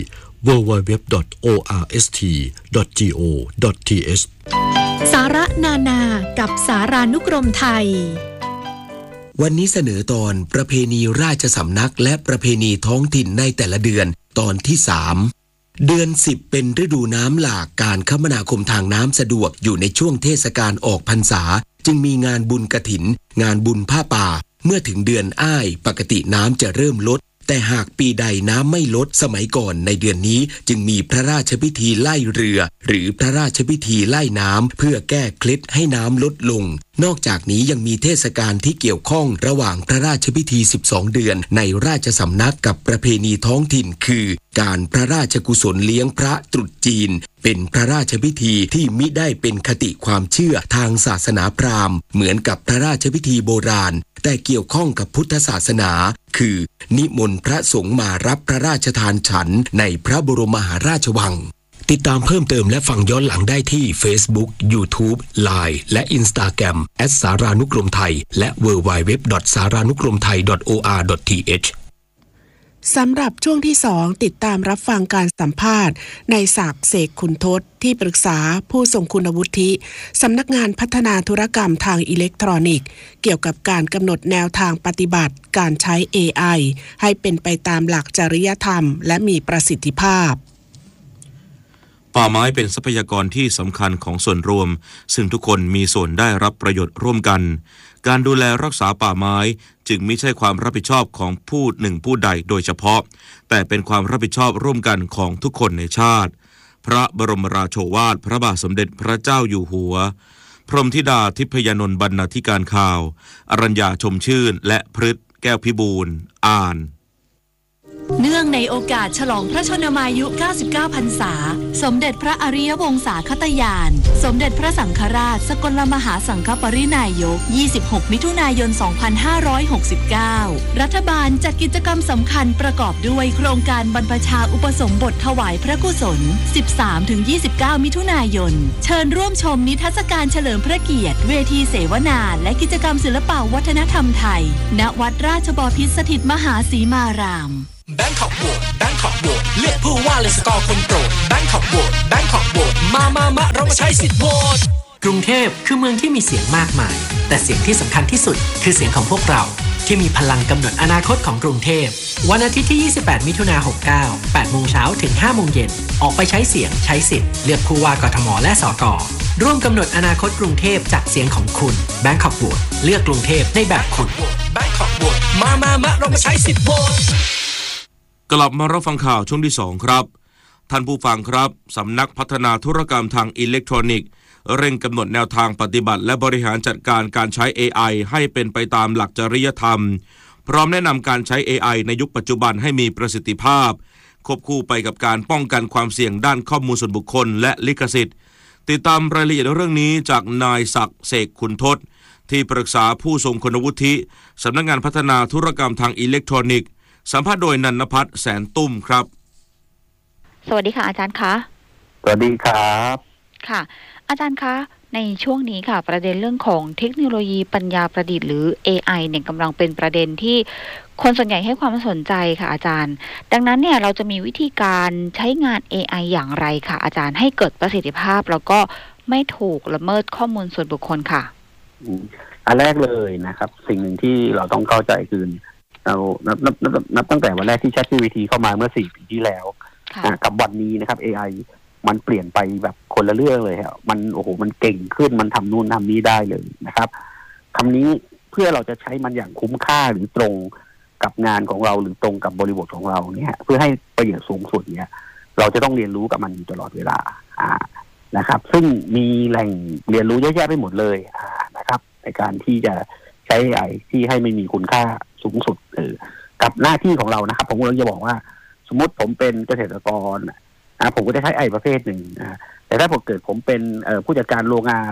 www.orst.go.th สาระนานากับสารานุกรมไทยวันนี้เสนอตอนประเพณีราชสำนักและประเพณีท้องถิ่นในแต่ละเดือนตอนที่3เดือน10เป็นฤดูน้ำหลากการคมนาคมทางน้ำสะดวกอยู่ในช่วงเทศกาลออกพรรษาจึงมีงานบุญกฐินงานบุญผ้าป่าเมื่อถึงเดือนอ้ายปกติน้ำจะเริ่มลดแต่หากปีใดน้ำไม่ลดสมัยก่อนในเดือนนี้จึงมีพระราชพิธีไล่เรือหรือพระราชพิธีไล่น้ำเพื่อแก้เคล็ดให้น้ำลดลงนอกจากนี้ยังมีเทศกาลที่เกี่ยวข้องระหว่างพระราชพิธี12เดือนในราชสำนักกับประเพณีท้องถิ่นคือการพระราชกุศลเลี้ยงพระตรุษจีนเป็นพระราชพิธีที่มิได้เป็นคติความเชื่อทางศาสนาพราหมณ์เหมือนกับพระราชพิธีโบราณแต่เกี่ยวข้องกับพุทธศาสนาคือนิมนต์พระสงฆ์มารับพระราชทานฉันในพระบรมมหาราชวังติดตามเพิ่มเติมและฟังย้อนหลังได้ที่ Facebook, YouTube, Line และ Instagram @ สารานุกรมไทยและ www.saranukromthai.or.th สำหรับช่วงที่2ติดตามรับฟังการสัมภาษณ์ในศักดิ์เสกขุนทศที่ปรึกษาผู้ทรงคุณวุฒิสำนักงานพัฒนาธุรกรรมทางอิเล็กทรอนิกส์เกี่ยวกับการกำหนดแนวทางปฏิบัติการใช้ AI ให้เป็นไปตามหลักจริยธรรมและมีประสิทธิภาพป่าไม้เป็นทรัพยากรที่สำคัญของส่วนรวมซึ่งทุกคนมีส่วนได้รับประโยชน์ร่วมกันการดูแลรักษาป่าไม้จึงไม่ใช่ความรับผิดชอบของผู้หนึ่งผู้ใดโดยเฉพาะแต่เป็นความรับผิดชอบร่วมกันของทุกคนในชาติพระบรมราโชวาทพระบาทสมเด็จพระเจ้าอยู่หัวพรหมธิดาทิพยานนท์บรรณาธิการข่าวอรัญญาชมชื่นและพฤทธิ์แก้วพิบูลย์อ่านเนื่องในโอกาสฉลองพระชนมายุ 99 พรรษาสมเด็จพระอริยวงศาคตยาน สมเด็จพระสังฆราชสกลมหาสังฆปรินายก 26 มิถุนายน 2569 รัฐบาลจัดกิจกรรมสำคัญประกอบด้วยโครงการบรรพชาอุปสมบทถวายพระกุศล 13-29 มิถุนายน เชิญร่วมชมนิทรรศการเฉลิมพระเกียรติเวทีเสวนาและกิจกรรมศิลปวัฒนธรรมไทยณวัดราชบพิตรสถิตมหาสีมารามแบงคอกโหวตแบงคอกโหวตเลือกผู้ว่าเลยสกอร์คนโปรดแบงคอกโหวตแบงคอกโหวตมาเรามาใช้สิทธิ์โหวตกรุงเทพคือเมืองที่มีเสียงมากมายแต่เสียงที่สำคัญที่สุดคือเสียงของพวกเราที่มีพลังกำหนดอนาคตของกรุงเทพวันอาทิตย์ที่ 28 มิถุนายน 69 8 โมงเช้าถึง 5 โมงเย็นออกไปใช้เสียงใช้สิทธิ์เลือกผู้ว่ากทมและสกร่วมกำหนดอนาคตกรุงเทพจากเสียงของคุณแบงคอกโหวตเลือกกรุงเทพในแบบคุณแบงคอกโหวตมาเรามาใช้สิทธิ์โหวตกลับมารับฟังข่าวช่วงที่2ครับท่านผู้ฟังครับสำนักพัฒนาธุรกรรมทางอิเล็กทรอนิกส์เร่งกำหนดแนวทางปฏิบัติและบริหารจัดการการใช้ AI ให้เป็นไปตามหลักจริยธรรมพร้อมแนะนำการใช้ AI ในยุคปัจจุบันให้มีประสิทธิภาพควบคู่ไปกับการป้องกันความเสี่ยงด้านข้อมูลส่วนบุคคลและลิขสิทธิ์ติดตามรายละเอียดเรื่องนี้จากนายศักดิ์เสกขุนทศที่ปรึกษาผู้ทรงคุณวุฒิสำนักงานพัฒนาธุรกรรมทางอิเล็กทรอนิกส์สัมภาษณ์โดยนันทพัฒน์แสนตุ้มครับสวัสดีค่ะอาจารย์คะสวัสดีครับค่ะอาจารย์คะในช่วงนี้ค่ะประเด็นเรื่องของเทคโนโลยีปัญญาประดิษฐ์หรือ AI เนี่ยกำลังเป็นประเด็นที่คนส่วนใหญ่ให้ความสนใจค่ะอาจารย์ดังนั้นเนี่ยเราจะมีวิธีการใช้งาน AI อย่างไรค่ะอาจารย์ให้เกิดประสิทธิภาพแล้วก็ไม่ถูกละเมิดข้อมูลส่วนบุคคลค่ะอันแรกเลยนะครับสิ่งหนึ่งที่เราต้องเข้าใจคือเรานับตั้งแต่วันแรกที่ ChatGPT เข้ามาเมื่อ4 ปีที่แล้วกับวันนี้นะครับ AI มันเปลี่ยนไปแบบคนละเรื่องเลยครับมันเก่งขึ้นมันทำนู่นทำนี้ได้เลยนะครับคำนี้เพื่อเราจะใช้มันอย่างคุ้มค่าหรือตรงกับงานของเราหรือตรงกับบริบทของเราเนี่ยเพื่อให้ประโยชน์สูงสุดเนี่ยเราจะต้องเรียนรู้กับมันอยู่ตลอดเวลานะครับซึ่งมีแหล่งเรียนรู้เยอะแยะไปหมดเลยนะครับในการที่จะใช้ AI ที่ให้ไม่มีคุณค่าสูงสุดกับหน้าที่ของเรานะครับผมก็จะบอกว่าสมมติผมเป็นเกษตรกรผมก็จะใช้ AI ประเภทหนึ่งแต่ถ้าผมเป็นผู้จัดการโรงงาน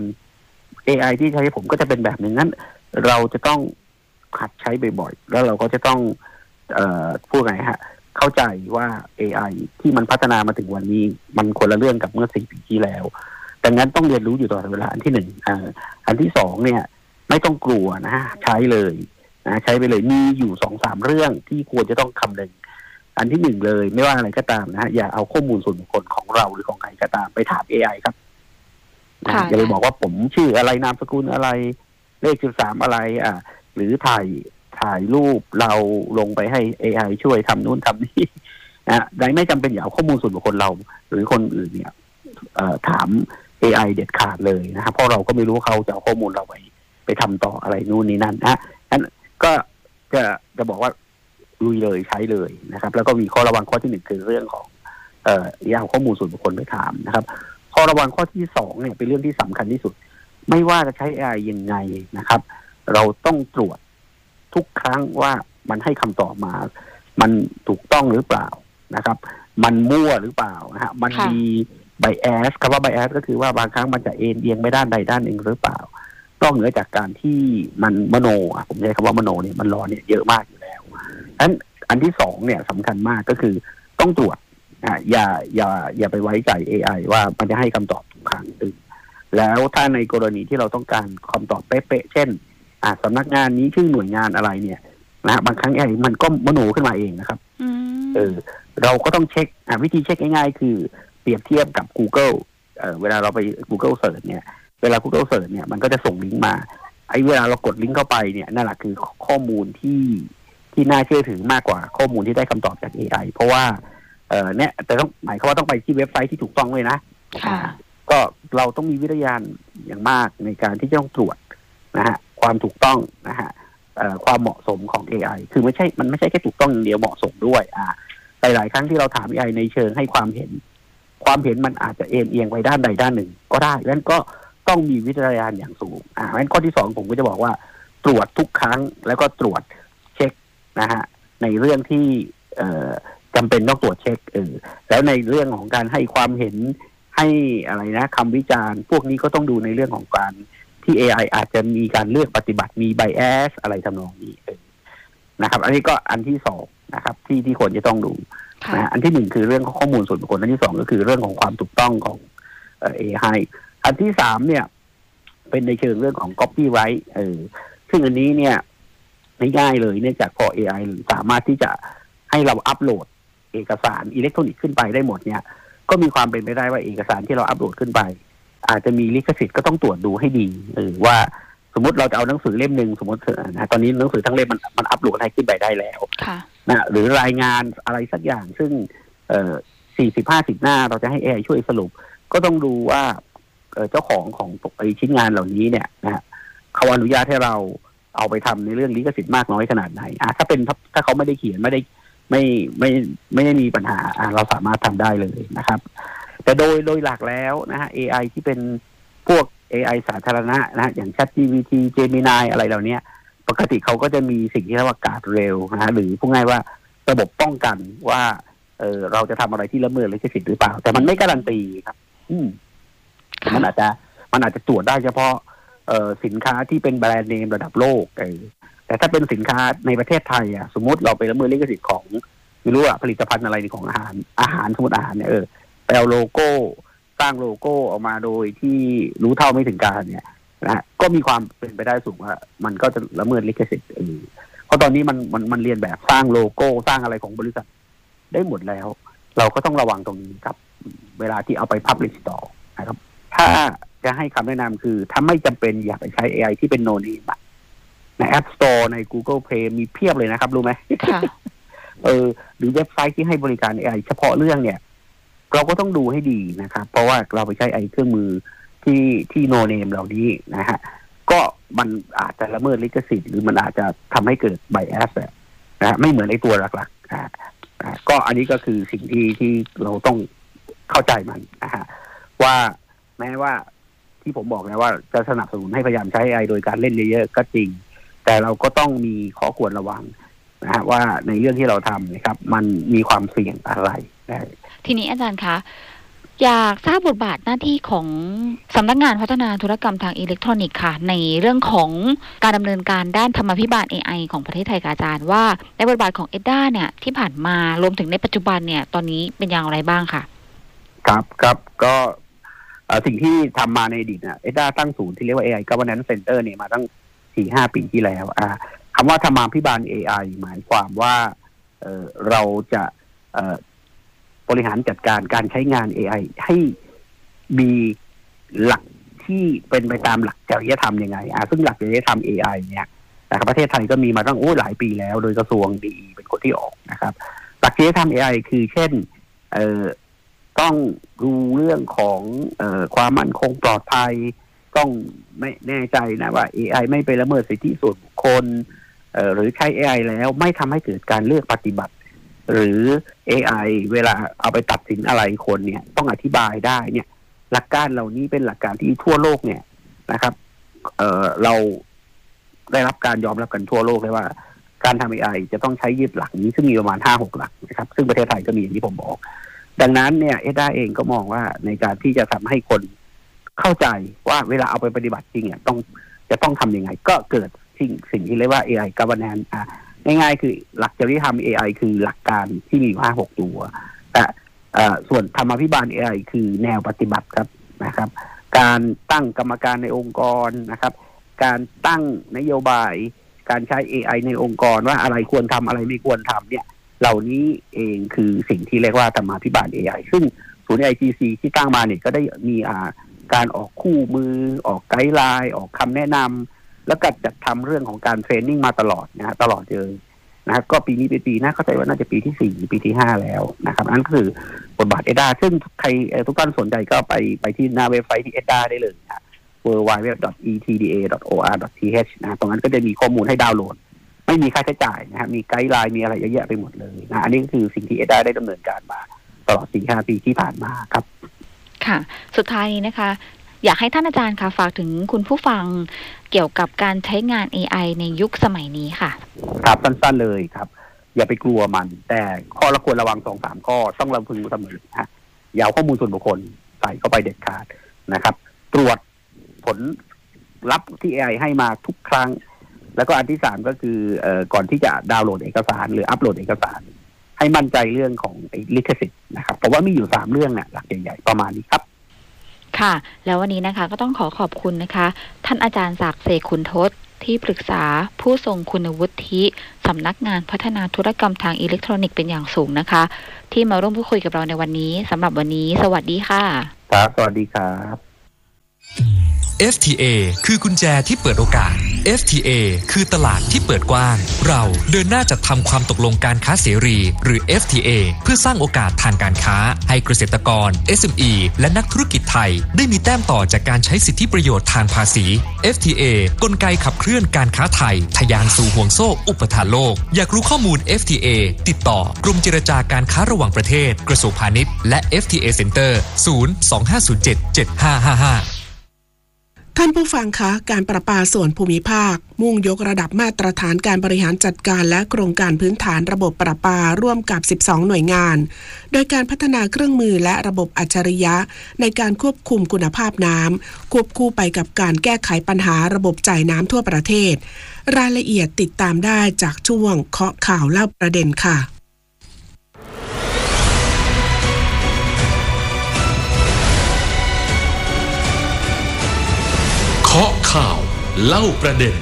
AI ที่ใช้ผมก็จะเป็นแบบหนึ่งนั้นเราจะต้องหัดใช้บ่อยๆแล้วเราก็จะต้องพูดไงฮะเข้าใจว่า AI ที่มันพัฒนามาถึงวันนี้มันคนละเรื่องกับเมื่อ4 ปีที่แล้วดังนั้นต้องเรียนรู้อยู่ตลอดเวลาอันที่1อันที่2เนี่ยไม่ต้องกลัวนะใช้เลยใช้ไปเลยมีอยู่ 2-3 เรื่องที่ควรจะต้องคำนึงอันที่1เลยไม่ว่าอะไรก็ตามนะอย่าเอาข้อมูลส่วนบุคคลของเราหรือของใครก็ตามไปถาม AI ครับอย่าไปบอกว่าผมชื่ออะไรนามสกุลอะไรเลข13อะไรหรือถ่ายรูปเราลงไปให้ AI ช่วยทำนู่นทำนี่ได้ไม่จำเป็นอย่าเอาข้อมูลส่วนบุคคลเราหรือคนอื่นเนี่ยถาม AI เด็ดขาดเลยนะครับเพราะเราก็ไม่รู้เขาจะเอาข้อมูลเราไปทำต่ออะไรนู่นนี่นั่นนั้นก็จะบอกว่าลุยเลยใช้เลยนะครับแล้วก็มีข้อระวังข้อที่1คือเรื่องของอย่าเอาข้อมูลส่วนบุคคลไปถามนะครับข้อระวังข้อที่2เนี่ยเป็นเรื่องที่สำคัญที่สุดไม่ว่าจะใช้ AI ยังไงนะครับเราต้องตรวจทุกครั้งว่ามันให้คำตอบมามันถูกต้องหรือเปล่านะครับมันมั่วหรือเปล่านะฮะมันมีไบแอสคำว่าไบแอสก็คือว่าบางครั้งมันจะเอียงไปด้านใดด้านหนึ่งหรือเปล่านอกเหนือจากการที่มันมโนผมใช้คำว่ามโนเนี่ยมันรอเนี่ยเยอะมากอยู่แล้วอันที่2เนี่ยสำคัญมากก็คือต้องตรวจอย่าไปไว้ใจ AI ว่ามันจะให้คำตอบทุกครั้งแล้วถ้าในกรณีที่เราต้องการคำตอบเป๊ะๆเช่นสำนักงานนี้ชื่อหน่วยงานอะไรเนี่ยนะบางครั้ง AI มันก็มโนขึ้นมาเองนะครับเราก็ต้องเช็ควิธีเช็คง่ายๆคือเปรียบเทียบกับ Google เวลาเราไป Google Search เนี่ยเวลา Google Search เนี่ยมันก็จะส่งลิงก์มาเวลาเรากดลิงก์เข้าไปเนี่ยนั่นแหละคือข้อมูลที่น่าเชื่อถือมากกว่าข้อมูลที่ได้คำตอบจาก AI เพราะว่าเนี่ยแต่ต้องหมายความว่าต้องไปที่เว็บไซต์ที่ถูกต้องเลยนะก็เราต้องมีวิทยาณอย่างมากในการที่จะต้องตรวจนะฮะความถูกต้องนะฮะความเหมาะสมของ AI คือมันไม่ใช่แค่ถูกต้องอย่างเดียวเหมาะสมด้วยหลายครั้งที่เราถาม AI ในเชิงให้ความเห็นมันอาจจะเอียงไปด้านใดด้านหนึ่งก็ได้ดังนั้นก็ต้องมีวิทยาณอย่างสูงงั้นข้อที่2ผมก็จะบอกว่าตรวจทุกครั้งแล้วก็ตรวจเช็คนะฮะในเรื่องที่จำเป็นต้องตรวจเช็คแล้วในเรื่องของการให้ความเห็นให้อะไรนะคำวิจารณ์พวกนี้ก็ต้องดูในเรื่องของการที่ AI อาจจะมีการเลือกปฏิบัติมี bias อะไรทำนองนี้นะครับอันนี้ก็อันที่สองนะครับที่ควรจะต้องดูนะอันที่หนึ่งคือเรื่องข้อมูลส่วนบุคคลอันที่สองก็คือเรื่องของความถูกต้องของAI อันที่สามเนี่ยเป็นในเชิงเรื่องของ copyright ซึ่งอันนี้เนี่ยง่ายๆเลยเนื่องจากพอ AI สามารถที่จะให้เราอัปโหลดเอกสารอิเล็กทรอนิกส์ขึ้นไปได้หมดเนี่ยก็มีความเป็นไปได้ว่าเอกสารที่เราอัปโหลดขึ้นไปอาจจะมีลิขสิทธิ์ก็ต้องตรวจดูให้ดีว่าสมมติเราจะเอาหนังสือเล่มหนึ่งสมมตินะตอนนี้หนังสือทั้งเล่มมันอัปโหลดอะไรขึ้นไปได้แล้วนะหรือรายงานอะไรสักอย่างซึ่ง40-50 หน้าเราจะให้ AI ช่วยสรุปก็ต้องดูว่าเจ้าของชิ้นงานเหล่านี้เนี่ยนะเขาอนุญาตให้เราเอาไปทำในเรื่องลิขสิทธิ์มากน้อยขนาดไหนถ้าเขาไม่ได้เขียนไม่ได้มีปัญหาเราสามารถทำได้เลยนะครับแต่โดยหลักแล้วนะฮะ AI ที่เป็นพวก AI สาธารณะนะอย่าง ChatGPT Gemini อะไรเหล่านี้ปกติเขาก็จะมีสิ่งที่เรียกว่าการ์ดเรลนะฮะหรือพูดง่ายว่าระบบป้องกันว่าเราจะทำอะไรที่ละเมิดลิขสิทธิ์หรือเปล่าแต่มันไม่การันตีครับมันอาจจะตรวจได้เฉพาะสินค้าที่เป็นแบรนด์เนมระดับโลกแต่ถ้าเป็นสินค้าในประเทศไทยสมมติเราไปละเมิดลิขสิทธิ์ของไม่รู้ผลิตภัณฑ์อะไรของอาหารสมมติอาหารเนี่ยไปเอาโลโก้สร้างโลโก้ออกมาโดยที่รู้เท่าไม่ถึงการเนี่ยนะก็มีความเป็นไปได้สูงว่ามันก็จะละเมิดลิขสิทธิ์เพราะตอนนี้มันเรียนแบบสร้างโลโก้สร้างอะไรของบริษัทได้หมดแล้วเราก็ต้องระวังตรงนี้ครับเวลาที่เอาไป publish ต่อนะครับถ้าจะให้คำแนะนำคือถ้าไม่จำเป็นอย่าไปใช้ AI ที่เป็น no name ใน App Store ใน Google Play มีเพียบเลยนะครับรู้ไหมหรือเว็บไซต์ที่ให้บริการ AI เฉพาะเรื่องเนี่ยเราก็ต้องดูให้ดีนะครับเพราะว่าเราไปใช้เครื่องมือที่ no name เหล่านี้นะฮะก็มันอาจจะละเมิดลิขสิทธิ์หรือมันอาจจะทำให้เกิด bias นะไม่เหมือนตัวหลักๆก็อันนี้ก็คือสิ่งที่เราต้องเข้าใจมันนะฮะว่าแม้ว่าที่ผมบอกนะว่าจะสนับสนุนให้พยายามใช้ AI โดยการเล่นเยอะๆก็จริงแต่เราก็ต้องมีข้อควรระวังนะฮะว่าในเรื่องที่เราทำนะครับมันมีความเสี่ยงอะไรทีนี้อาจารย์คะอยากทราบบทบาทหน้าที่ของสำนักงานพัฒนาธุรกรรมทางอิเล็กทรอนิกส์ค่ะในเรื่องของการดำเนินการด้านธรรมาภิบาล AI ของประเทศไทยค่ะอาจารย์ว่าในบทบาทของ EDDA เนี่ยที่ผ่านมารวมถึงในปัจจุบันเนี่ยตอนนี้เป็นอย่างไรบ้างค่ะครับก็สิ่งที่ทำมาในอดีตเนี่ย EDDA ตั้งศูนย์ที่เรียกว่า AI Governance Center เนี่ยมาตั้ง 4-5 ปีที่แล้วคำว่าธรรมาภิบาล AI หมายความว่าเราจะบริหารจัดการการใช้งาน AI ให้มีหลักที่เป็นไปตามหลักจริยธรรมยังไงซึ่งหลักจริยธรรม AI เนี่ยนะครับประเทศไทยก็มีมาตั้งหลายปีแล้วโดยกระทรวงดีเป็นคนที่ออกนะครับหลักจริยธรรม AI คือเช่นต้องดูเรื่องของความมั่นคงปลอดภัยต้องไม่แน่ใจนะว่า AI ไม่ไปละเมิดสิทธิส่วนบุคคลหรือใช้ AI แล้วไม่ทำให้เกิดการเลือกปฏิบัติหรือ AI เวลาเอาไปตัดสินอะไรคนเนี่ยต้องอธิบายได้เนี่ยหลักการเหล่านี้เป็นหลักการที่ทั่วโลกเนี่ยนะครับเราได้รับการยอมรับกันทั่วโลกเลยว่าการทำ AI จะต้องใช้ยึดหลักนี้ซึ่งมีประมาณ 5-6 หลักนะครับซึ่งประเทศไทยก็มีอย่างที่ผมบอกดังนั้นเนี่ย EDDA เองก็มองว่าในการที่จะทำให้คนเข้าใจว่าเวลาเอาไปปฏิบัติจริงจะต้องทำยังไงก็เกิดสิ่งที่เรียกว่า AI Governance ง่ายๆคือหลักจริยธรรม AI คือหลักการที่มี 5-6 ตัวแต่ส่วนธรรมาภิบาล AI คือแนวปฏิบัติครับนะครับการตั้งกรรมการในองค์กรนะครับการตั้งนโยบายการใช้ AI ในองค์กรว่าอะไรควรทำอะไรไม่ควรทำเนี่ยเหล่านี้เองคือสิ่งที่เรียกว่าธรรมาภิบาล AI ซึ่งศูนย์ IGC ที่ตั้งมาเนี่ยก็ได้มีการออกคู่มือออกไกด์ไลน์ออกคำแนะนำแล้วก็จัดทำเรื่องของการเทรนนิ่งมาตลอดนะฮะตลอดเลยนะครับก็ปีนี้เป็นปีน่าเข้าใจว่าน่าจะปีที่4หรือปีที่5แล้วนะครับนั่นคือบทบาท EDDA ซึ่งใครทุกท่านสนใจก็ไปที่หน้าเว็บไซต์ที่ EDDA ได้เลยนะ www.etda.or.th นะตรงนั้นก็จะมีข้อมูลให้ดาวน์โหลดไม่มีค่าใช้จ่ายนะฮะมีไกด์ไลน์มีอะไรเยอะแยะไปหมดเลยนะอันนี้ก็คือสิ่งที่ EDDA ได้ดำเนินการมาตลอด 4-5 ปีที่ผ่านมาครับค่ะสุดท้ายนี้นะคะอยากให้ท่านอาจารย์ค่ะฝากถึงคุณผู้ฟังเกี่ยวกับการใช้งาน AI ในยุคสมัยนี้ค่ะครับสั้นๆเลยครับอย่าไปกลัวมันแต่ข้อละควรระวัง 2-3 ข้อต้องระพึงเสมอนะอย่าเอาข้อมูลส่วนบุคคลใส่เข้าไปเด็ดขาดนะครับตรวจผลลัพธ์ที่ AI ให้มาทุกครั้งแล้วก็อันที่3ก็คือก่อนที่จะดาวน์โหลดเอกสารหรืออัปโหลดเอกสารให้มั่นใจเรื่องของลิขสิทธิ์นะครับเพราะว่ามีอยู่3เรื่องหลักใหญ่ๆประมาณนี้ครับค่ะแล้ววันนี้นะคะก็ต้องขอบคุณนะคะท่านอาจารย์ศักดิ์เสกขุนทศที่ปรึกษาผู้ทรงคุณวุฒิสำนักงานพัฒนาธุรกรรมทางอิเล็กทรอนิกส์เป็นอย่างสูงนะคะที่มาร่วมพูดคุยกับเราในวันนี้สำหรับวันนี้สวัสดีค่ะครับสวัสดีครับ FTA คือกุญแจที่เปิดโอกาส FTA คือตลาดที่เปิดกว้างเราเดินหน้าจัดทำความตกลงการค้าเสรีหรือ FTA เพื่อสร้างโอกาสทางการค้าให้เกษตรกร SME และนักธุรกิจไทยได้มีแต้มต่อจากการใช้สิทธิประโยชน์ทางภาษี FTA กลไกขับเคลื่อนการค้าไทยทะยานสู่ห่วงโซ่อุปทานโลกอยากรู้ข้อมูล FTA ติดต่อกรมเจรจาการค้าระหว่างประเทศกระทรวงพาณิชย์และ FTA Center 025077555 ท่านผู้ฟังคะการประปาส่วนภูมิภาคมุ่งยกระดับมาตรฐานการบริหารจัดการและโครงการพื้นฐานระบบประปาร่วมกับ12หน่วยงานโดยการพัฒนาเครื่องมือและระบบอัจฉริยะในการควบคุมคุณภาพน้ำควบคู่ไปกับการแก้ไขปัญหาระบบจ่ายน้ำทั่วประเทศรายละเอียดติดตามได้จากช่วงเคาะข่าวเล่าประเด็นค่ะเคาะข่าวเล่าประเด็น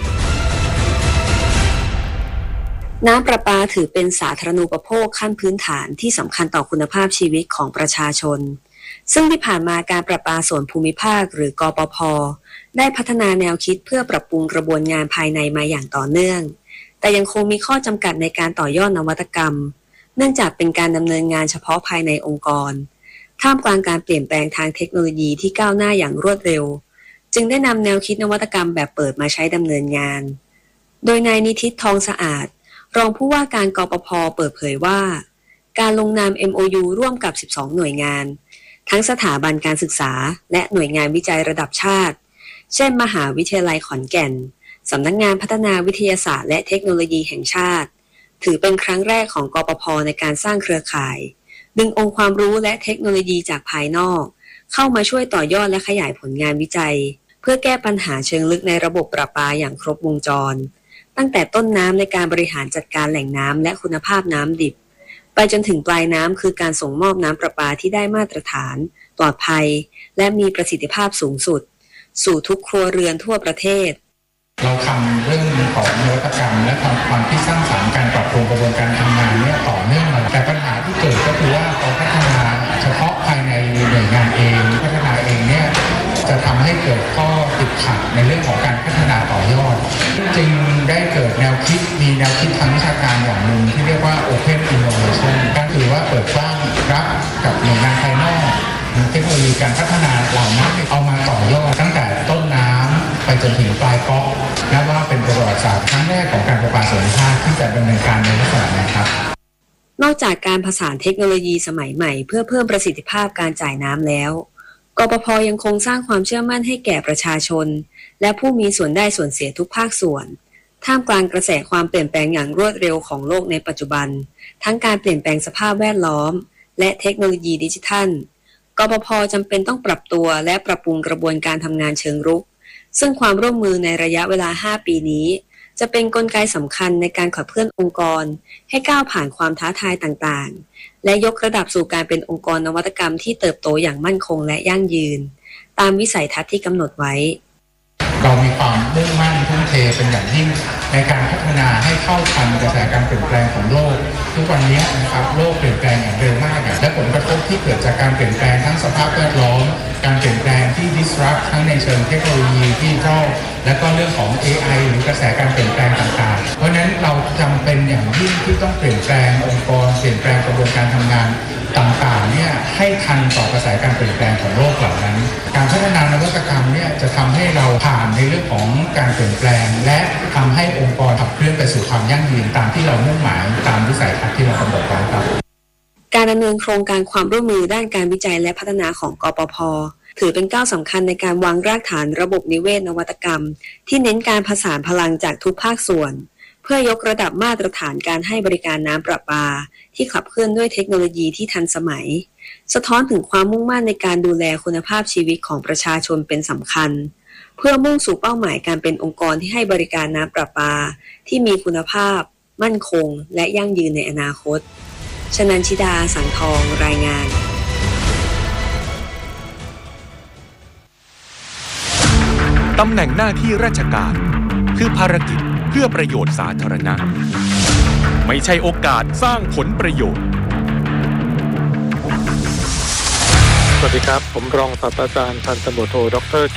น้ำประปาถือเป็นสาธารณูปโภคขั้นพื้นฐานที่สำคัญต่อคุณภาพชีวิตของประชาชนซึ่งที่ผ่านมาการประปาส่วนภูมิภาคหรือกปภ.ได้พัฒนาแนวคิดเพื่อปรับปรุงกระบวนงานภายในมาอย่างต่อเนื่องแต่ยังคงมีข้อจำกัดในการต่อยอดนวัตกรรมเนื่องจากเป็นการดำเนินงานเฉพาะภายในองค์กรท่ามกลางการเปลี่ยนแปลงทางเทคโนโลยีที่ก้าวหน้าอย่างรวดเร็วจึงได้นำแนวคิดนวัตกรรมแบบเปิดมาใช้ดำเนินงานโดยนายนิธิทองสะอาดรองผู้ว่าการกปภ.เปิดเผยว่าการลงนาม MOU ร่วมกับ12หน่วยงานทั้งสถาบันการศึกษาและหน่วยงานวิจัยระดับชาติเช่นมหาวิทยาลัยขอนแก่นสำนักงานพัฒนาวิทยาศาสตร์และเทคโนโลยีแห่งชาติถือเป็นครั้งแรกของกปภ.ในการสร้างเครือข่ายดึงองค์ความรู้และเทคโนโลยีจากภายนอกเข้ามาช่วยต่อยอดและขยายผลงานวิจัยเพื่อแก้ปัญหาเชิงลึกในระบบประปาอย่างครบวงจรตั้งแต่ต้นน้ำในการบริหารจัดการแหล่งน้ำและคุณภาพน้ำดิบไปจนถึงปลายน้ำคือการส่งมอบน้ำประปาที่ได้มาตรฐานปลอดภัยและมีประสิทธิภาพสูงสุดสู่ทุกครัวเรือนทั่วประเทศเราทำเรื่องของนวัตกรรมและความคิดสร้างสรรค์การปรับปรุงกระบวนการทำงานเนี่ยต่อเนื่องมาแต่ปัญหาที่เกิดก็คือว่าเราพัฒนาเฉพาะภายในหน่วยงานเองพัฒนาเองเนี่ยจะทำให้เกิดข้อติดขัดในเรื่องของการพัฒนาต่อยอดจึงได้เกิดแนวคิดมีแนวคิดทางวิชาการอย่างหนึ่งที่เรียกว่า Open Innovation ก็คือว่าเปิดกว้างรับกับหน่วยงานภายนอกเทคโนโลยีการพัฒนาเหล่านั้นเอามาต่อยอดตั้งแต่ต้นน้ำไปจนถึงปลายก๊อกและว่าเป็นประวัติศาสตร์ครั้งแรกของการประปาส่วนภูมิภาคที่จะดำเนินการในลักษณะนี้ครับนอกจากการผสานเทคโนโลยีสมัยใหม่เพื่อเพิ่มประสิทธิภาพการจ่ายน้ำแล้วกปภ.ยังคงสร้างความเชื่อมั่นให้แก่ประชาชนและผู้มีส่วนได้ส่วนเสียทุกภาคส่วนท่ามกลางกระแสความเปลี่ยนแปลงอย่างรวดเร็วของโลกในปัจจุบันทั้งการเปลี่ยนแปลงสภาพแวดล้อมและเทคโนโลยีดิจิทัลกปภ.จำเป็นต้องปรับตัวและปรับปรุงกระบวนการทำงานเชิงรุกซึ่งความร่วมมือในระยะเวลา5ปีนี้จะเป็นกลไกสำคัญในการขับเคลื่อนองค์กรให้ก้าวผ่านความท้าทายต่างๆและยกระดับสู่การเป็นองค์กรนวัตกรรมที่เติบโตอย่างมั่นคงและยั่งยืนตามวิสัยทัศน์ที่กำหนดไว้เรามีความมุ่งมั่นทุ่มเทเป็นอย่างยิ่งในการพัฒนาให้เข้าทันกระแสการเปลี่ยนแปลงของโลกทุกวันนี้นะครับโลกเปลี่ยนแปลงอย่างเร็วมากและผลกระทบที่เกิดจากการเปลี่ยนแปลงทั้งสภาพแวดล้อมการเปลี่ยนแปลงที่ disrupt ทั้งในเชิงเทคโนโลยีดิจิทัลและก็เรื่องของ AI หรือกระแสการเปลี่ยนแปลงต่างๆเพราะฉะนั้นเราจำเป็นอย่างยิ่งที่ต้องเปลี่ยนแปลงองค์กรเปลี่ยนแปลงกระบวนการทำงานต่างๆเนี่ยให้ทันต่อกระแสการเปลี่ยนแปลงของโลกเหล่านั้นการพัฒนานวัตกรรมเนี่ยจะทำให้เราผ่านในเรื่องของการเปลี่ยนแปลงและทำให้องค์กรขับเคลื่อนไปสู่ความยั่งยืนตามที่เรามุ่งหมายตามวิสัยทัศน์ที่เรากำหนดไว้ครับการดำเนินโครงการความร่วมมือด้านการวิจัยและพัฒนาของกปภ.ถือเป็นก้าวสำคัญในการวางรากฐานระบบนิเวศนวัตกรรมที่เน้นการผสานพลังจากทุกภาคส่วนเพื่อยกระดับมาตรฐานการให้บริการน้ำประปาที่ขับเคลื่อนด้วยเทคโนโลยีที่ทันสมัยสะท้อนถึงความมุ่งมั่นในการดูแลคุณภาพชีวิตของประชาชนเป็นสำคัญเพื่อมุ่งสู่เป้าหมายการเป็นองค์กรที่ให้บริการน้ำประปาที่มีคุณภาพมั่นคงและยั่งยืนในอนาคตชนันชิดาสังทองรายงานตำแหน่งหน้าที่ราชการคือภารกิจเพื่อประโยชน์สาธารณะไม่ใช่โอกาสสร้างผลประโยชน์สวัสดีครับผมรองศาสตราจารย์พันตำรวจโทดร